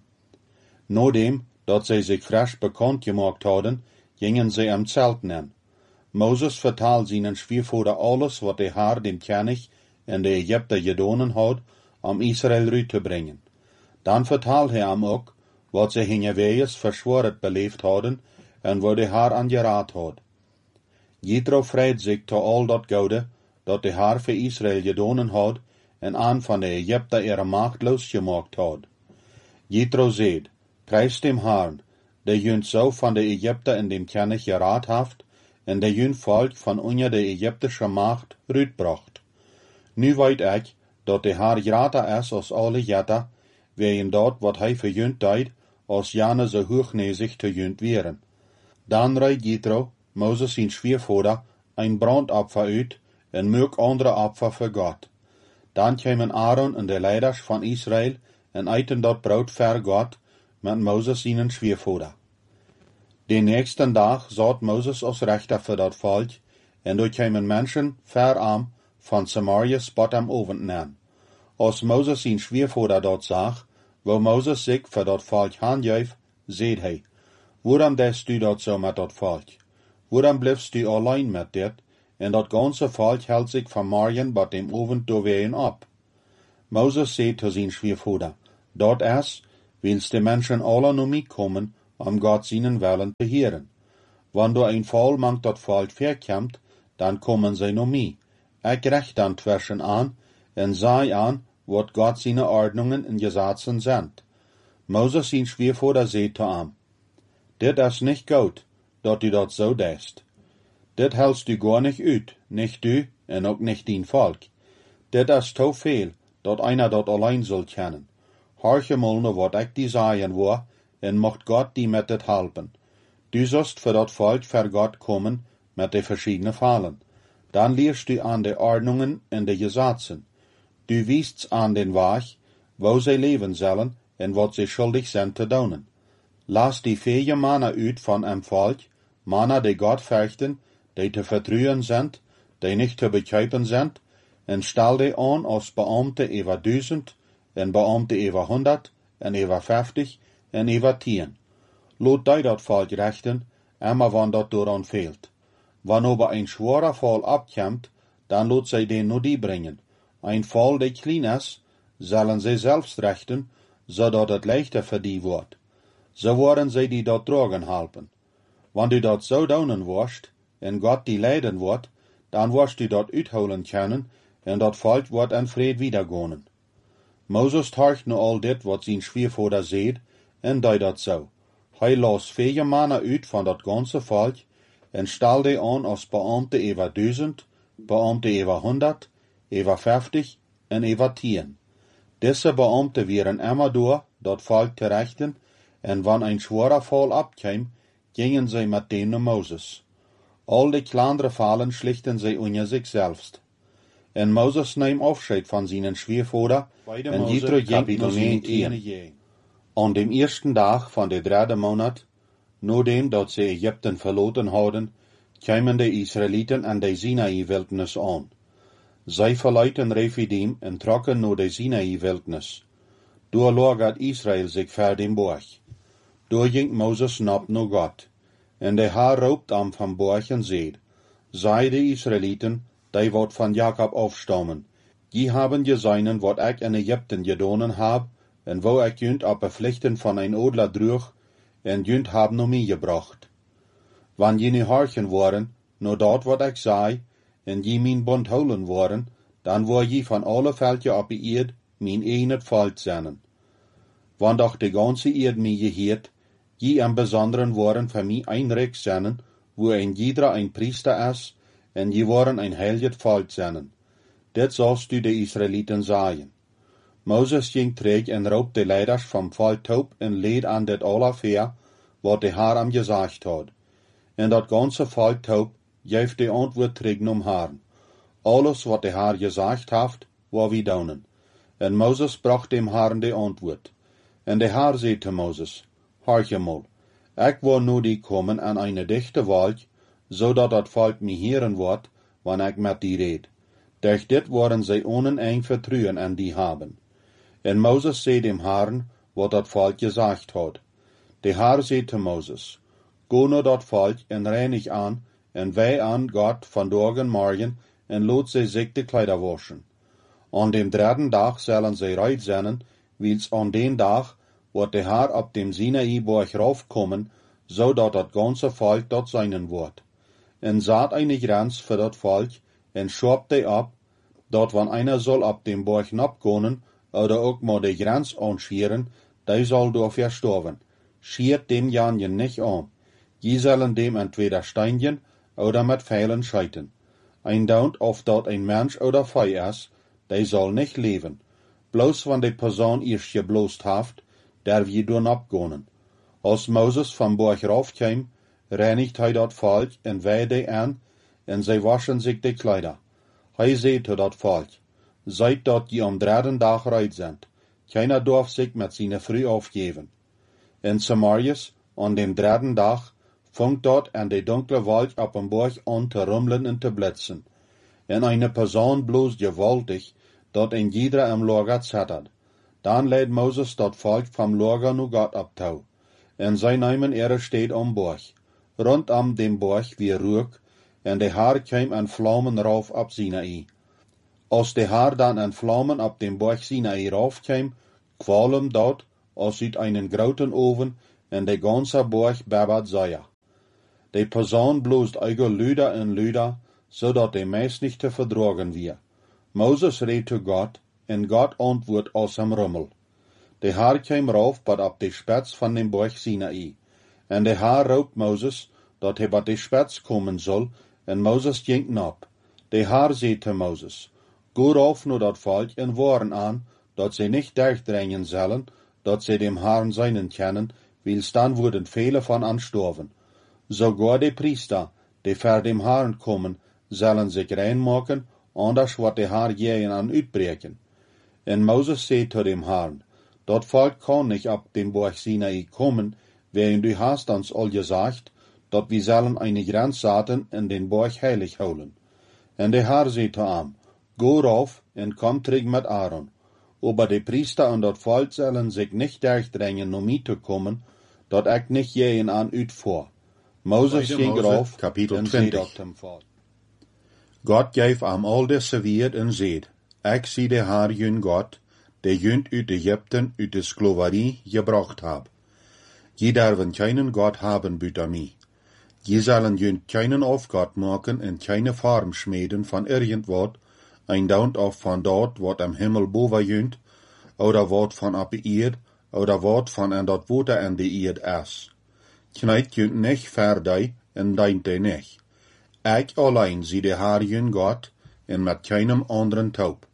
B: Nodem, dat zij zich frisch bekend gemaakt hadden, gingen zij am Zelten in. Moses vertaalt zijn schwiervader alles wat de Herr dem König en de Egypter gedonen had, om Israël uit te brengen. Dan vertaalt hij hem ook, wat zij hingewees verschworen beleefd hadden, en wat de Herr aangeraad had. Jethro vreit zich tot al dat goede, dat de Herr voor Israël gedonen had, en aan van de Egypter ihre macht losgemaakt had. Jethro zeid, prijs dem Herrn, der junt zo van de Egypter in dem König geraad heeft, en der junt volk van onder de Egyptische macht uitbracht. Nu weet ik, dat de Herr greater is als alle jetter, wegen dat wat hij voor junt deed, als jane zo hoognezig te junt wären. Dan reidt Jethro, Moses zijn schwiervader, een brandopfer uit, en maak andere opfer voor God. Dan kwamen Aaron en de leiders van Israël, en eten dat brood voor God, met Moses zijn schwiervader. De nächsten dag zat Moses als rechter voor dat volk, en door kwamen mensen verarm van Samaria spot am ovend aan. Als Moses zijn schwiervader dat zag, wou Moses zich voor dat volk handgeef, zei hij, waarom deed u dat zo met dat volk? Waarom blijfst u alleen met dit, en dat ganze volk hield zich van morgen bij dem ovend doorween op? Moses zei tot zijn schwiervader, Dort erst willst de Menschen alle nu mitkommen, Gott seinen Willen te hören. Wenn du ein Vollmann dort Volk verkämmt, dann kommen sie nu mit. Ich recht dann zwischen an, und sei an, wat Gott seine Ordnungen und Gesetzen sind. Moses sein Schwiegervater seht am. Dit is nicht gut, dat du dat so deest. Dit hältst du gar nicht ut, nicht du und auch nicht dein Volk. Dit is to veel, dat einer dat allein soll kennen. Horche mal nur wat ich die sagen war, und mocht Gott die mit dit helpen. Du sollst für dat Volk für Gott kommen, mit de verschiedenen Fallen. Dann lehrst du an de Ordnungen und de Gesetzen. Du wiest's an den Weg, wo sie leben sollen, und wat sie schuldig sind te doen. Lass die vier Männer uit von einem Volk, Männer, die Gott fürchten, die te vertrauen sind, die nicht te bekijpen sind, und stell die an als Beamte über 1000, und Beamte über 100, und über 50, und über 10. Lot die dat Volk rechten, immer wann dat daran fehlt. Wann aber ein schwerer Fall abkommt, dann lot sie den nur die bringen. Ein Fall, der klein ist, sollen sie selbst rechten, zodat het leichter für die wordt. So worden sie die dort tragen helpen. Wenn du dat so doen wirst, en Gott die leiden wordt, dann wirst du dort uitholen können, en dat Volk wordt in Fried wiedergehen. Moses horcht nu al dit wat zijn Schwiegervater seht, en deed dat so. Hij las 4 Männer uit van dat ganze Volk, en stel die an als Beamte über 1000, Beamte über 100, über 50 en über 10. Diese Beamte wären immer durch, dat Volk te rechten, en wann ein schwerer Fall abkam, gingen sie mit dem naar Moses. Al die kleinere Fallen schlichten sie unter sich selbst. En Moses nahm Afscheid von seinen Schwiegervater, en Jethro ging naar zijn tien. An dem ersten Tag von der 3. Monat, nachdem dat sie Ägypten verlaten hadden, kwamen de Israeliten an de Sinai-Wildnis an. Zij verlieten Refidim en trokken naar de Sinai-Wildnis. Door lagert Israel zich ver den Berg. Door ging Moses nap naar Gott. En de Heer roept am van Berg en zeid, zij de Israeliten, die wat van Jacob afstammen, die haben gesehen, wat ik in Ägypten gedonen heb, en wo ik junt op bepflichten van een Adler droeg, en junt haben naar mij gebracht. Wann je nu horchen waren, naar dat wat ik zei, en je mijn bond houden waren, dan word je van alle veldje op de eerd mijn eenheid volk zijn. Wann doch de ganze eerd mij geheert, je am besonderen waren voor mij een rijk zijn, wo een jeder een priester is, en je waren een heilig volk zijn. Dit zoals du de Israeliten zeggen. Moses ging terug en roep de leiders vom volk top en leed aan dit alle wat de Heer am gezegd had. En dat ganze volk top geeft de antwoord terug om Herrn. Alles wat de Heer gezegd heeft, wat we doen. En Moses bracht dem Herrn de antwoord. En de Heer zei te Moses, horch mal, ik wil nu die komen aan een dichte wolk, zodat dat volk mij hören wordt, wanneer ik met die red. Durch dit worden zij oneindig vertrouwen aan die hebben. En Moses zei dem Herrn, wat dat volk gezegd had. De Heer zei te Moses, go naar dat volk en reinig aan, en wij aan Gott van dag en morgen, en laat zij zich de kleider waschen. An dem 3. Dag zullen zij reit zijn, wils an den Dag wordt de Heer op dem Sinai-Berg raufkommen, zodat dat ganze volk dort zijn wordt. En zat eine Grenz für dat volk, en schob die ab, dat wann einer soll op dem Berg napgehen, oder ook maar de Grenz anscheren, die soll door verstorven. Schiert dem Janjen nicht an. Je sollen dem entweder steinjen, oder mit Pfeilen scheiten. Ein Daunt of dat ein Mensch oder Vieh is, die soll nicht leben. Bloß wann die Person erst geblost haft, darf je door abgehen. Als Moses vom Berg raufkam, reinigt hij dat volk en wij die aan, en zij waschen zich de Kleider. Hij zei te dat volk, seid dat je am 3. Dag reit sind. Keiner darf sich mit seiner Früh aufgeben. In Samarias, an dem 3. Dag, funkt dort an de dunkle Wolk op een Berg an te rummelen en te blitzen. En eine Person bloß gewaltig, dat in jeder am Lager zettert. Dan leidt Moses dat volk vom Lager nu Gott abtau. En zij nemen ihre steed am Berg. Rondom dem Berg wie Rook, en de Heer kwam an Vlammen rauf op Sinai. Als de Heer dan an Vlammen op dem Berg Sinai raufkwam, Qualm dort, als uit einen groten oven, en de ganze borg babbert Säuer. De Person bloest eiger luider en luider, zodat de meest niet te verdragen wie. Moses reed zu Gott, en Gott antwoordt aus hem Rummel. De Haar kwam rauf, bat op de spets van den borg Sinai. En de Haar roept Moses, dat hij bat de spets komen zal, en Moses ging nap. De Haar zei te Moses, go rauf naar dat volk en warn aan, dat ze niet durchdringen zullen, dat ze dem Herrn seinen kennen, wils dan worden vele van anstorven. Sogar de Priester, die ver dem Herrn kommen, zullen zich reinmaken, anders wordt de Herr jeen aan uitbreken. En Moses zei zu dem Herrn, dat volk kan nicht op dem Berg Sinai kommen, während du hast uns al gesagt, dat wir sollen eine Grenze zetten en den Berg heilig houden. En de Herr zei zu ihm, go rauf en kom terug met Aaron. Aber de Priester en dat volk zullen zich nicht durchdringen, om mij te komen, dat ik nicht jeen aan uitvoer. Moses ging rauf,
A: Kapitel
B: en
A: 20.
B: zei dat hem voort.
A: God geef am al deze weer en zeid, ik zie de Haar jun God, de junt uit Egypten uit de Sklaverie gebracht hab. Je darven keinen God haben buiten mij. Je zullen junt keinen Aufgott maken en keine Form schmieden van irgendwat, ein daunt of van dort wat am Himmel boven junt, oder wat van op de eerd, oder wat van en dat water en de eerd is. Knijt junt nicht verdij en deint de nicht. Ik alleen zie de Haar jun God, en met keinem anderen taub.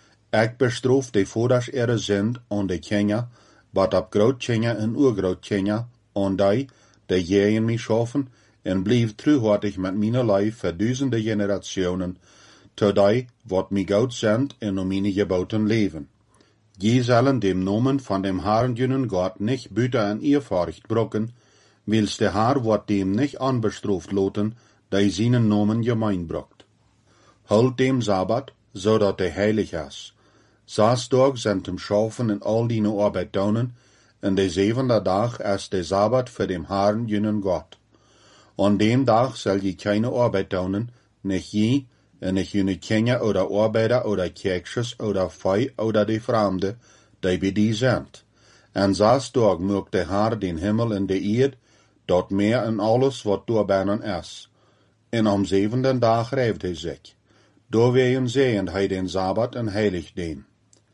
A: Ik bestroof de voders ihre Sind aan de Kinder, wat op Grootkinder en Urgrootkinder, aan die, de je in mij schaffen, en blieb truhartig met mijn lijf voor duizenden generationen, tot die, wat mij goed zendt en om mijn geboten leven. Je zullen dem Nomen van dem Herrn jünen Gott nicht buiten en eerfurcht brokken, wils de Haar wordt dem nicht anbestrooft loten, die seinen Nomen gemein brokt. Holt dem Sabbat, zodat de heilig is. 6 Tage sind dem Schaffen en al die Arbeit daunen, en de 7e dag is de Sabbat voor dem Herrn jünen Gott. An dem Tag soll je keine Arbeit daunen, nicht je, en nicht jene Kinder oder Arbeiter oder Kirchers oder Fei oder die Fremde, die bei die sind. En 6 Tage mögt der Herr den Himmel en de Erd, dort meer en alles wat doorbannen is. En am 7. Dag rijft hij zich. Doorwegen zehend hij den Sabbat en heilig den.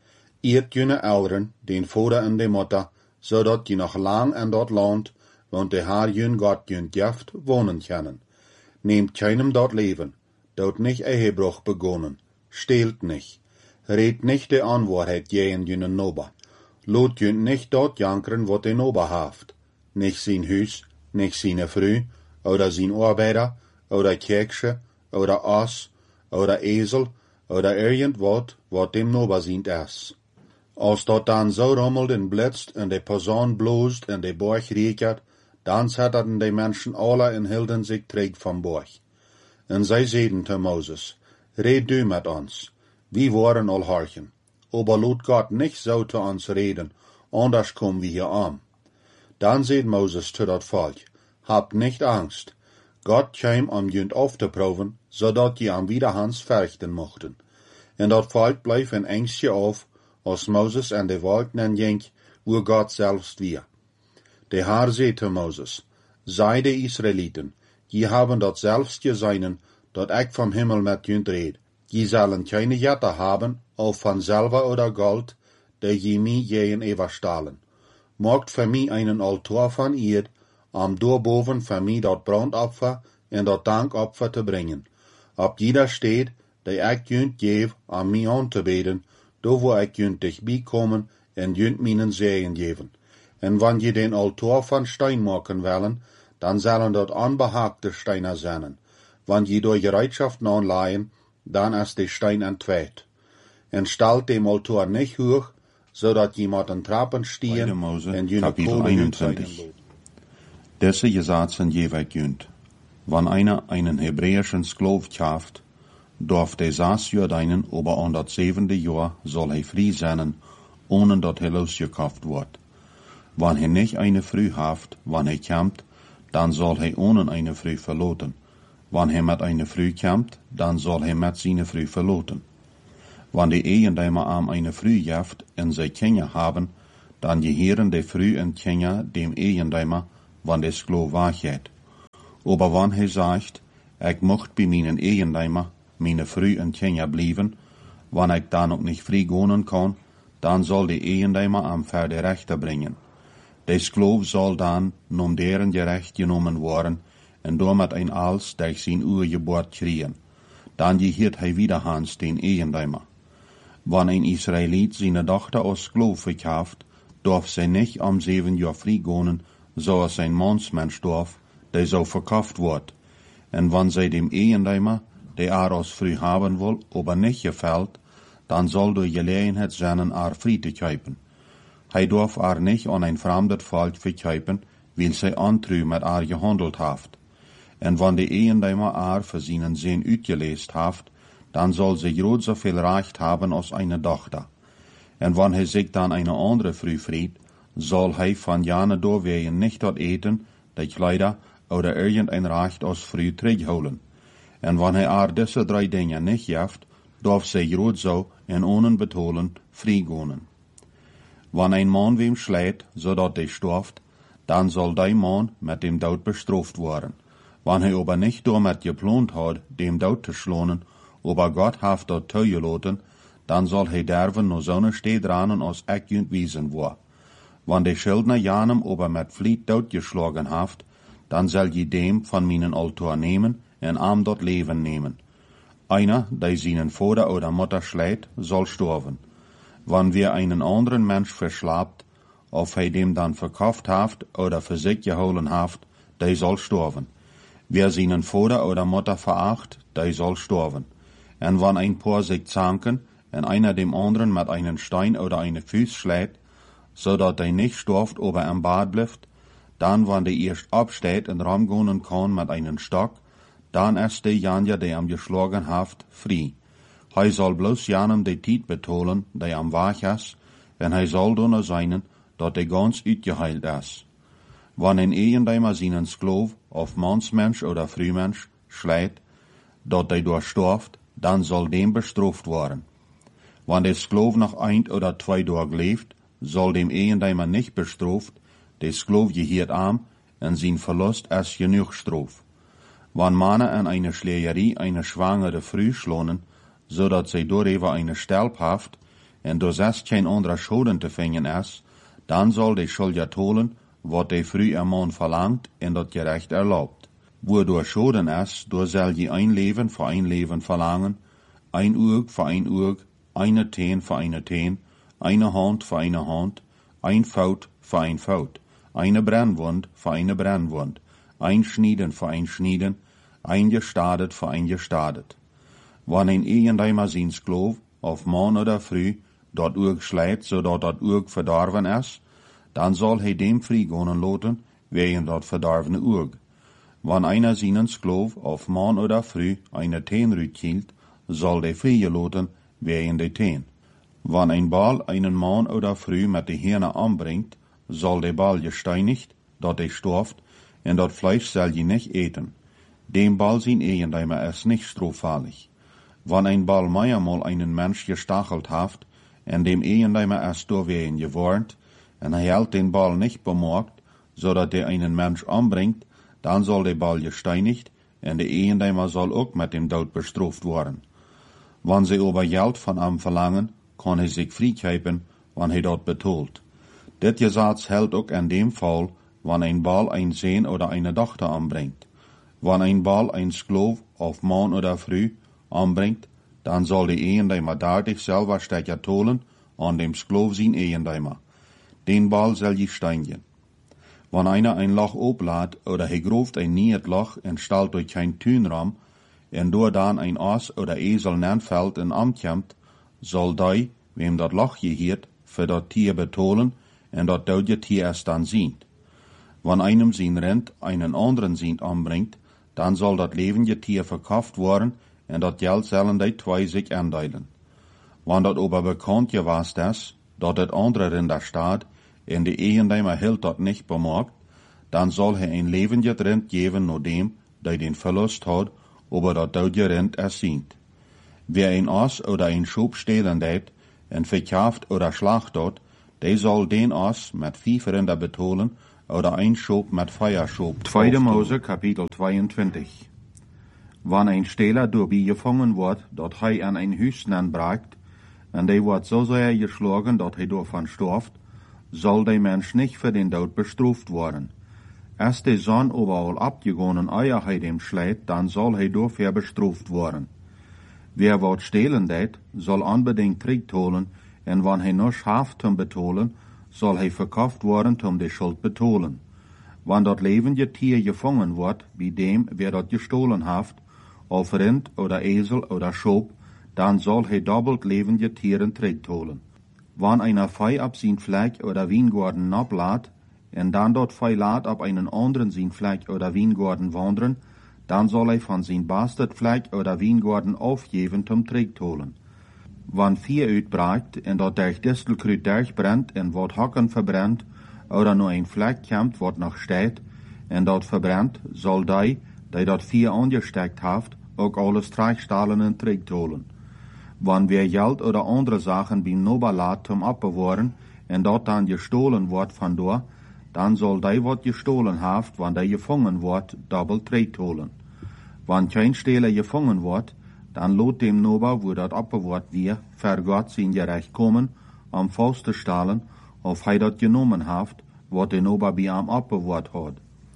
A: Eert jene ouderen, den vader en de moeder, zodat je nog lang in dat land, want de Herr jun Gott jun Gift wohnen können. Nehmt keinem dort Leben, dort nicht Ehebruch begonnen, stehlt nicht, redt nicht de Anwahrheit jehen jünen Nober, lot jün nicht dort jankern, wat de Nober haft, nicht sein Hüs, nicht seine Frü, oder sein Arbeiter, oder Kirche, oder Ass, oder Esel, oder irgendwat, wat dem Nober sient is. Als dat dan zo rommelt en blitzt, en de Person bloest, en de Borg riekert, dan zetterten de Menschen alle en hielden zich terug van Borg. En zij zeiden te Moses, red du met ons, wir waren al horchen, aber lot Gott nicht so zu uns reden, anders kommen wir hier an. Dan zei Moses zu dat volk, habt nicht Angst, Gott kwam om junt auf te proeven, zodat je am wiederhans verrichten mochten. En dat volk bleef in angstje auf, als Moses en de wolken ging, wo Gott selbst wir. De Herr zei zu Moses, sei de Israeliten, je haben dat selbst geseinen, dat ik vom Himmel met junt red. Je zullen keine Jette haben, of van Silber oder Gold, die je mij jeen überstahlen. Maakt für mij einen Altar van Erd, om doorboven für mij dat Brandopfer en dat Dankopfer te brengen. Op jeder steht, die ik junt geef, om mij aan te beden, do wo ik junt dichtbij komen en junt mijnen Segen geven. En wanneer je den Altar van Stein maken willen, dan zullen dat onbehaagde Steine zijn. Wanneer je door Gereedschaften aanleihen, dan is de Stein entweet. En stelt dem Altar nicht hoch, zodat jemand een trappen stieren en jene
C: Kapitel 21. Deze Gesetzen jeweils jünt. Wann einer einen hebräischen Sklav kauft, darf der 6 Jahr deinen, aber an das 7. Jahr soll er frei sein, ohne dat er losgekauft wird. Wann er nicht eine Früh haft, wann er kämmt, dann soll er ohne eine Früh verloten. Wann er mit eine Früh kämmt, dann soll er mit seine Früh verloten. Wann die Ehendämer am eine Früh jaft en zij Kinder haben, dan gehören de früh en Kinder dem Eigendeimer, wann de Sklov wachhet. Aber wann hij sagt, ik mocht bij mijn Eigendeimer, meine früh en Kinder blijven, wann ik dan ook nicht frei gehen kann, dan zal de Eigendeimer am Ver Rechter bringen. De Sklov zal dan nom deren gerecht genomen worden, en door met een als durch zijn Urgeburt kriegen. Dan gehört hij wiederhans den Eigendeimer. Wann ein Israelit seine Tochter als Sklov verkauft, darf sie nicht am 7 Jahr frei gehen, so als ein Mannsmensch darf, der so verkauft wird. Und wann sie dem Eigendeimer, der als frei haben will, aber nicht gefällt, dann soll durch Gelegenheit seinen frei zu kaufen. Hij darf nicht an ein fremdes Volk verkaufen, weil sie antrü mit gehandelt haft. Und wann der Eigendeimer für seinen Sinn uitgelest haft, dann soll sie groß so viel Recht haben als eine Tochter. Und wenn hij sich dann eine andere Frau fried, soll hij von jane doorwegen nicht dort eten, die Kleider oder irgendein Recht als Frau terugholen. Und wenn hij diese 3 Dinge nicht jaft, darf sie groß so in ohne betolen frei gehen. Wenn ein Mann wem schlägt, zodat hij stirbt, dann soll der Mann mit dem Tod bestraft werden. Wenn hij aber nicht damit geplant hat, dem Tod zu schlagen, aber Gott hat dort teugelaten, dann soll hij derven nur so ne Steh dran als ik wiesen war. Wenn de Schildner janem aber mit Fliet doodgeschlagen haft, dann soll je dem von meinen Altar nehmen en am dort Leben nehmen. Einer, der seinen Vater oder Mutter schlägt, soll sterben. Wenn wir einen anderen Mensch verschlapt, ob hij dem dann verkauft haft oder für sich geholen haft, der soll sterben. Wer seinen Vater oder Mutter veracht, der soll sterben. Und wenn ein paar sich zanken, und einer dem anderen mit einem Stein oder eine Fuß schlägt, so dat der nicht stirbt, aber am Bad bleibt, dann, wenn der erst absteht und ramgehen kann mit einem Stock, dann ist derjenige, der am geschlagen haft, frei. Hij soll bloß janem de Tijd betolen, der am wach ist, und hij soll dann sein, dat der ganz uitgeheilt ist. Wenn ein Eigendeimer seinen Sklov, auf Mannsmensch oder Frühmensch, schlägt, dat der durch stirbt, dann soll dem bestraft werden. Wenn der Sklov noch 1 oder 2 Tage lebt, soll dem Eigendeimer nicht bestraft, der Sklov gehört arm, und sein Verlust ist genug Straf. Wenn Männer an eine Schlägerie eine schwangere Frau schlonen, so dat sie darüber eine Stelp haft, und durch das kein anderer Schulden zu finden ist, dann soll der Schuldiger tolen, was der Frau am Mann verlangt, und das gerecht erlaubt. Wo durch Schulden ist, durch soll je ein Leben für ein Leben verlangen, ein Urg für ein Urg, eine Teen für eine Teen, eine Hand für eine Hand, ein Faut für ein Faut, eine Brennwund für eine Brennwund, ein Schnieden für ein Schnieden, ein Gestadet für ein Gestadet. Wenn ein Eigendeimer sein Sklov, auf Mann oder Früh, dort Urg schlägt, so dat Urg verdorven ist, dann soll hij dem frei gehen lassen, wegen dort verdorvene Urg. Wenn einer seinen Sklov, auf Mann oder Früh, eine Teen rüthielt, soll der frei gelassen, wegen der Teen. Wenn ein Ball einen Mann oder Früh mit der Hirne anbringt, soll der Ball gesteinigt, dat er stirbt, und dat Fleisch soll je nicht eten. Dem Ball sein Eigendeimer ist nicht straffällig. Wenn ein Ball mehrmal einen Mensch gestachelt haft, und dem Eigendeimer ist deswegen gewarnt, und er hält den Ball nicht bemerkt, so dat er einen Mensch anbringt, dann soll der Ball gesteinigt, und der Eigendeimer soll auch mit dem Tod bestraft werden. Wenn sie aber Geld von ihm verlangen, kann er sich freikaufen, wenn er dort betont. Dit Gesetz hält auch in dem Fall, wenn ein Ball ein Sohn oder eine Tochter anbringt. Wenn ein Ball ein Sklov auf Mann oder Früh anbringt, dann soll der Eigendeimer dadurch selber Stecker tolen an dem Sklov sein Eigendeimer. Den Ball soll je steinigen. Wenn einer ein Loch oblädt oder er groft ein nieuwt Loch und stellt durch kein Tünraum, und door dann ein Aas oder Esel nenfällt en amtjamt, soll der, wem dat Loch gehört, für dat Tier betolen, und dat dode Tier es dann sieht. Wenn einem sein Rind einen anderen Sint anbringt, dann soll dat lebende Tier verkauft worden, und dat Geld sollen die 2 sich andeilen. Wenn dat aber bekannt gewast ist, dat het andere Rind da staat, und der Eigendeimer hielt dat nicht bemerkt, dann soll er ein lebendes Rind geben nur dem, der den Verlust hat, aber dat dode Rind es sieht. Wer ein Aas oder ein Schub stehlen deed, en verkauft oder schlacht dort, Die soll den Ass mit 5 Rinder betolen oder ein Schob mit Feierschob. 2. Mose, Kapitel 22. Wann ein Stehler dabei gefangen wird, dat hij an ein Hüsnen bragt, en die wordt so sehr geschlagen, dat hij davon stirft, soll der Mensch nicht für den Tod bestraft worden. Als die Sonne überall abgegangen Eier hij dem schlägt, dann soll hij dafür bestraft worden. Wer wat stehlen det, soll unbedingt Tritt holen, en wann hij noch haft zum betolen, soll hij verkauft worden zum die Schuld betolen. Wann dat levende Tier gefangen wordt, bij dem, wer dat gestohlen haft, of Rind oder Esel oder Schob, dann soll hij doppelt levende Tieren Tritt holen. Wann einer Fei ab sein Fleck oder Weingarten nablad, en dann dort Fei laat ab einen anderen sein Fleck oder Weingarten wandern, dann soll hij von sein Bastardfleck oder Weingarten aufgeben zum Tritt holen. Wann 4 uitbraakt en dat durch Distelkruid durchbrennt en wat Hacken verbrennt, oder nur ein Fleck kommt, wat noch steht, en dat verbrennt, soll die dat 4 angesteckt haft, ook alles Treichstahlen en Tritt holen. Wann wer Geld oder andere Sachen beim Nober laat zum abbewahren, en dat dann gestohlen wordt van door, dann soll die wat gestohlen haft, wann die gefangen wordt, doppelt Tritt holen. Wann kein Stehler gefangen wordt, dann lot dem Nober, wo dat abbewaart wie, ver Gott sein Gerecht kommen, am Faust te stahlen, of hij dat genommen haft, wat de Nober bij am abbewaart had.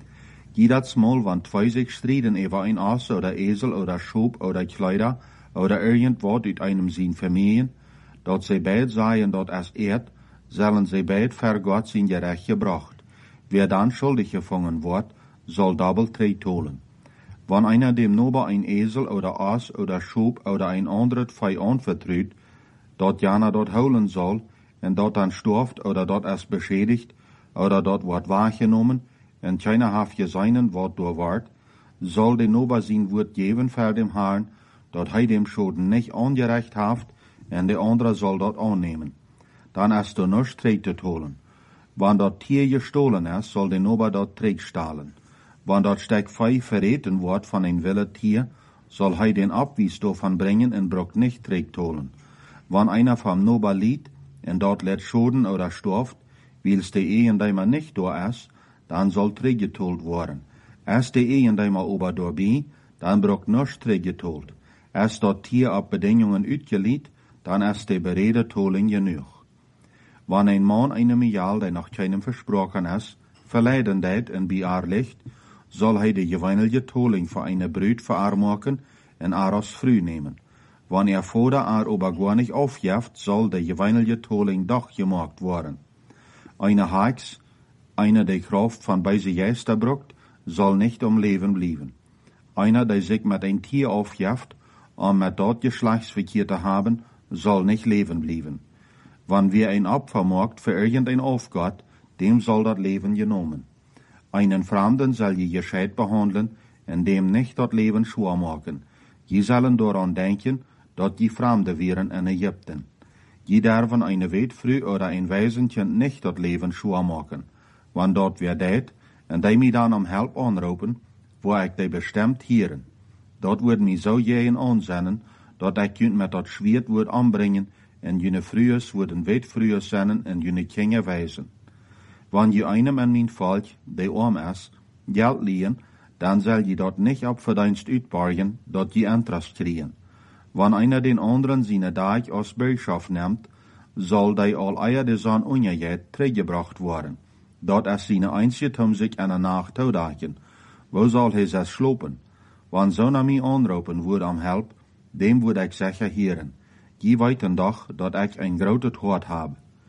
C: Jedes Mal, wann 2 sich striden über ein Ass oder Esel oder Schob oder Kleider oder irgendwas uit einem sein Familien, dat sie beid seien dat es ehrt, sollen sie beid ver Gott sein Gerecht gebracht. Wer dann schuldig gefangen wird, soll doppelt Tritt holen. Wann einer dem Nober ein Esel oder Ass oder Schob oder ein anderes Fei anvertraut, dat jana dort holen soll, en dat dann stirft oder dat es beschädigt, oder dat wird wahrgenommen, en keiner haft geseinen Wort durchwart, soll den Nober sein Wort geben für dem Herrn, dat hij dem Schoden nicht angerecht haft, en der andere soll dat annehmen. Dann ist du nicht Tritt holen. Wann dat Tier gestohlen ist, soll der Nober dat Tritt stahlen. Wann dat Stück Fei verreten wordt van ein wilde Tier, soll hij den Abwies davon bringen en brock nicht Tritt holen. Wann einer vom Nober liet, en dat let schoden oder stirft, wils de Ehendeimer nicht door is, dann soll Tritt getold worden. Als de Ehendeimer ober doorbij, dann brock nicht Tritt getold. Als dat Tier ab Bedingungen uitgeliet, dann ist de berede Toling genug. Wann ein Mann einem Jahr, der noch keinem versprochen ist, verleiden deed en bij haar ligt, soll hij de geweinige Toling voor eine Brut verarmaken en haar als früh nehmen. Wann vorder haar aber gar nicht aufjeft, soll de geweinige Toling doch gemaakt worden. Eine Heks, einer der Kraft von beise Geister brucht, soll nicht am Leben bleiben. Einer, der sich mit ein Tier aufjeft, um mit dort Geschlechtsverkehr zu haben, soll nicht leben bleiben. Wann wir ein Opfer macht für irgendein Aufgott, dem soll das Leben genommen. Einen Fremden soll je gescheit behandeln, en dem nicht das Leben schwer machen. Je sollen daran denken, dat die Fremde wären in Ägypten. Je dürfen eine Witfrau oder ein Waisenkind nicht das Leben schwer machen. Wann dort wer deed, en die mich dann um Help anroepen, wo ich die bestimmt hieren. Dat wordt mij zo jeen aanzennen, dat ik kunt met dat Schwert wordt aanbrengen, en jene Frühes worden Witfrühes zennen en jene Kinder wijzen. Wann je einem an mijn volk, die arm is, geld liehen, dann soll je dat nicht ab verdienst uitborgen, dat je Interest kriegen. Wann einer den anderen seine Deich aus Bürgschaft nimmt, soll die all eier de Sonne ungejet teruggebracht worden. Dat is seine einzige um sich an der Nacht te dagen. Wo soll hij es slopen? Wann so naar mij aanroepen wordt om help, dem wordt ik zeggen hieren. Je weten doch, dat ik een grote hart heb.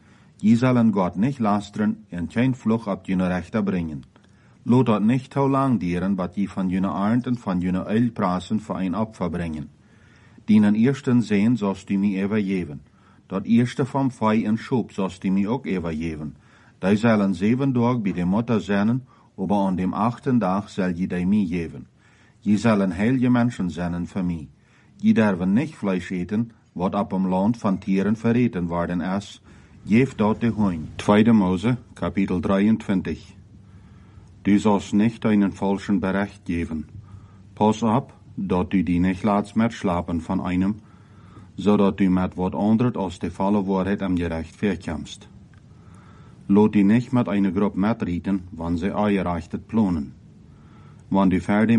C: Je zullen God niet lasteren en geen vlucht op jene rechter brengen. Laat dat niet te lang dieren, wat je van jene arend en van jene eilprasen voor een opfer brengen. Dienen eersten zeen zoals die mij overgeven. Dat eerste van Fei en Schob zoals die mij ook overgeven. Die zullen 7 dagen bij de Mutter zijn, aber an dem 8. Tag soll je die mij geven. Je zullen heilige Menschen zijn für mij. Je dürfen nicht Fleisch eten, wat op dem Land van Tieren verreten worden is. Geef dat de Hoin. 2. Mose, Kapitel 23. Du sollst nicht einen falschen Bericht geben. Pass op, dat du die nicht laatst mitschlapen von einem, zodat du met wat anderes als de volle Wahrheit am Gerecht verkommst. Lot die nicht mit einer Gruppe mitreden, wann sie eingerechtet planen. Wann die fertig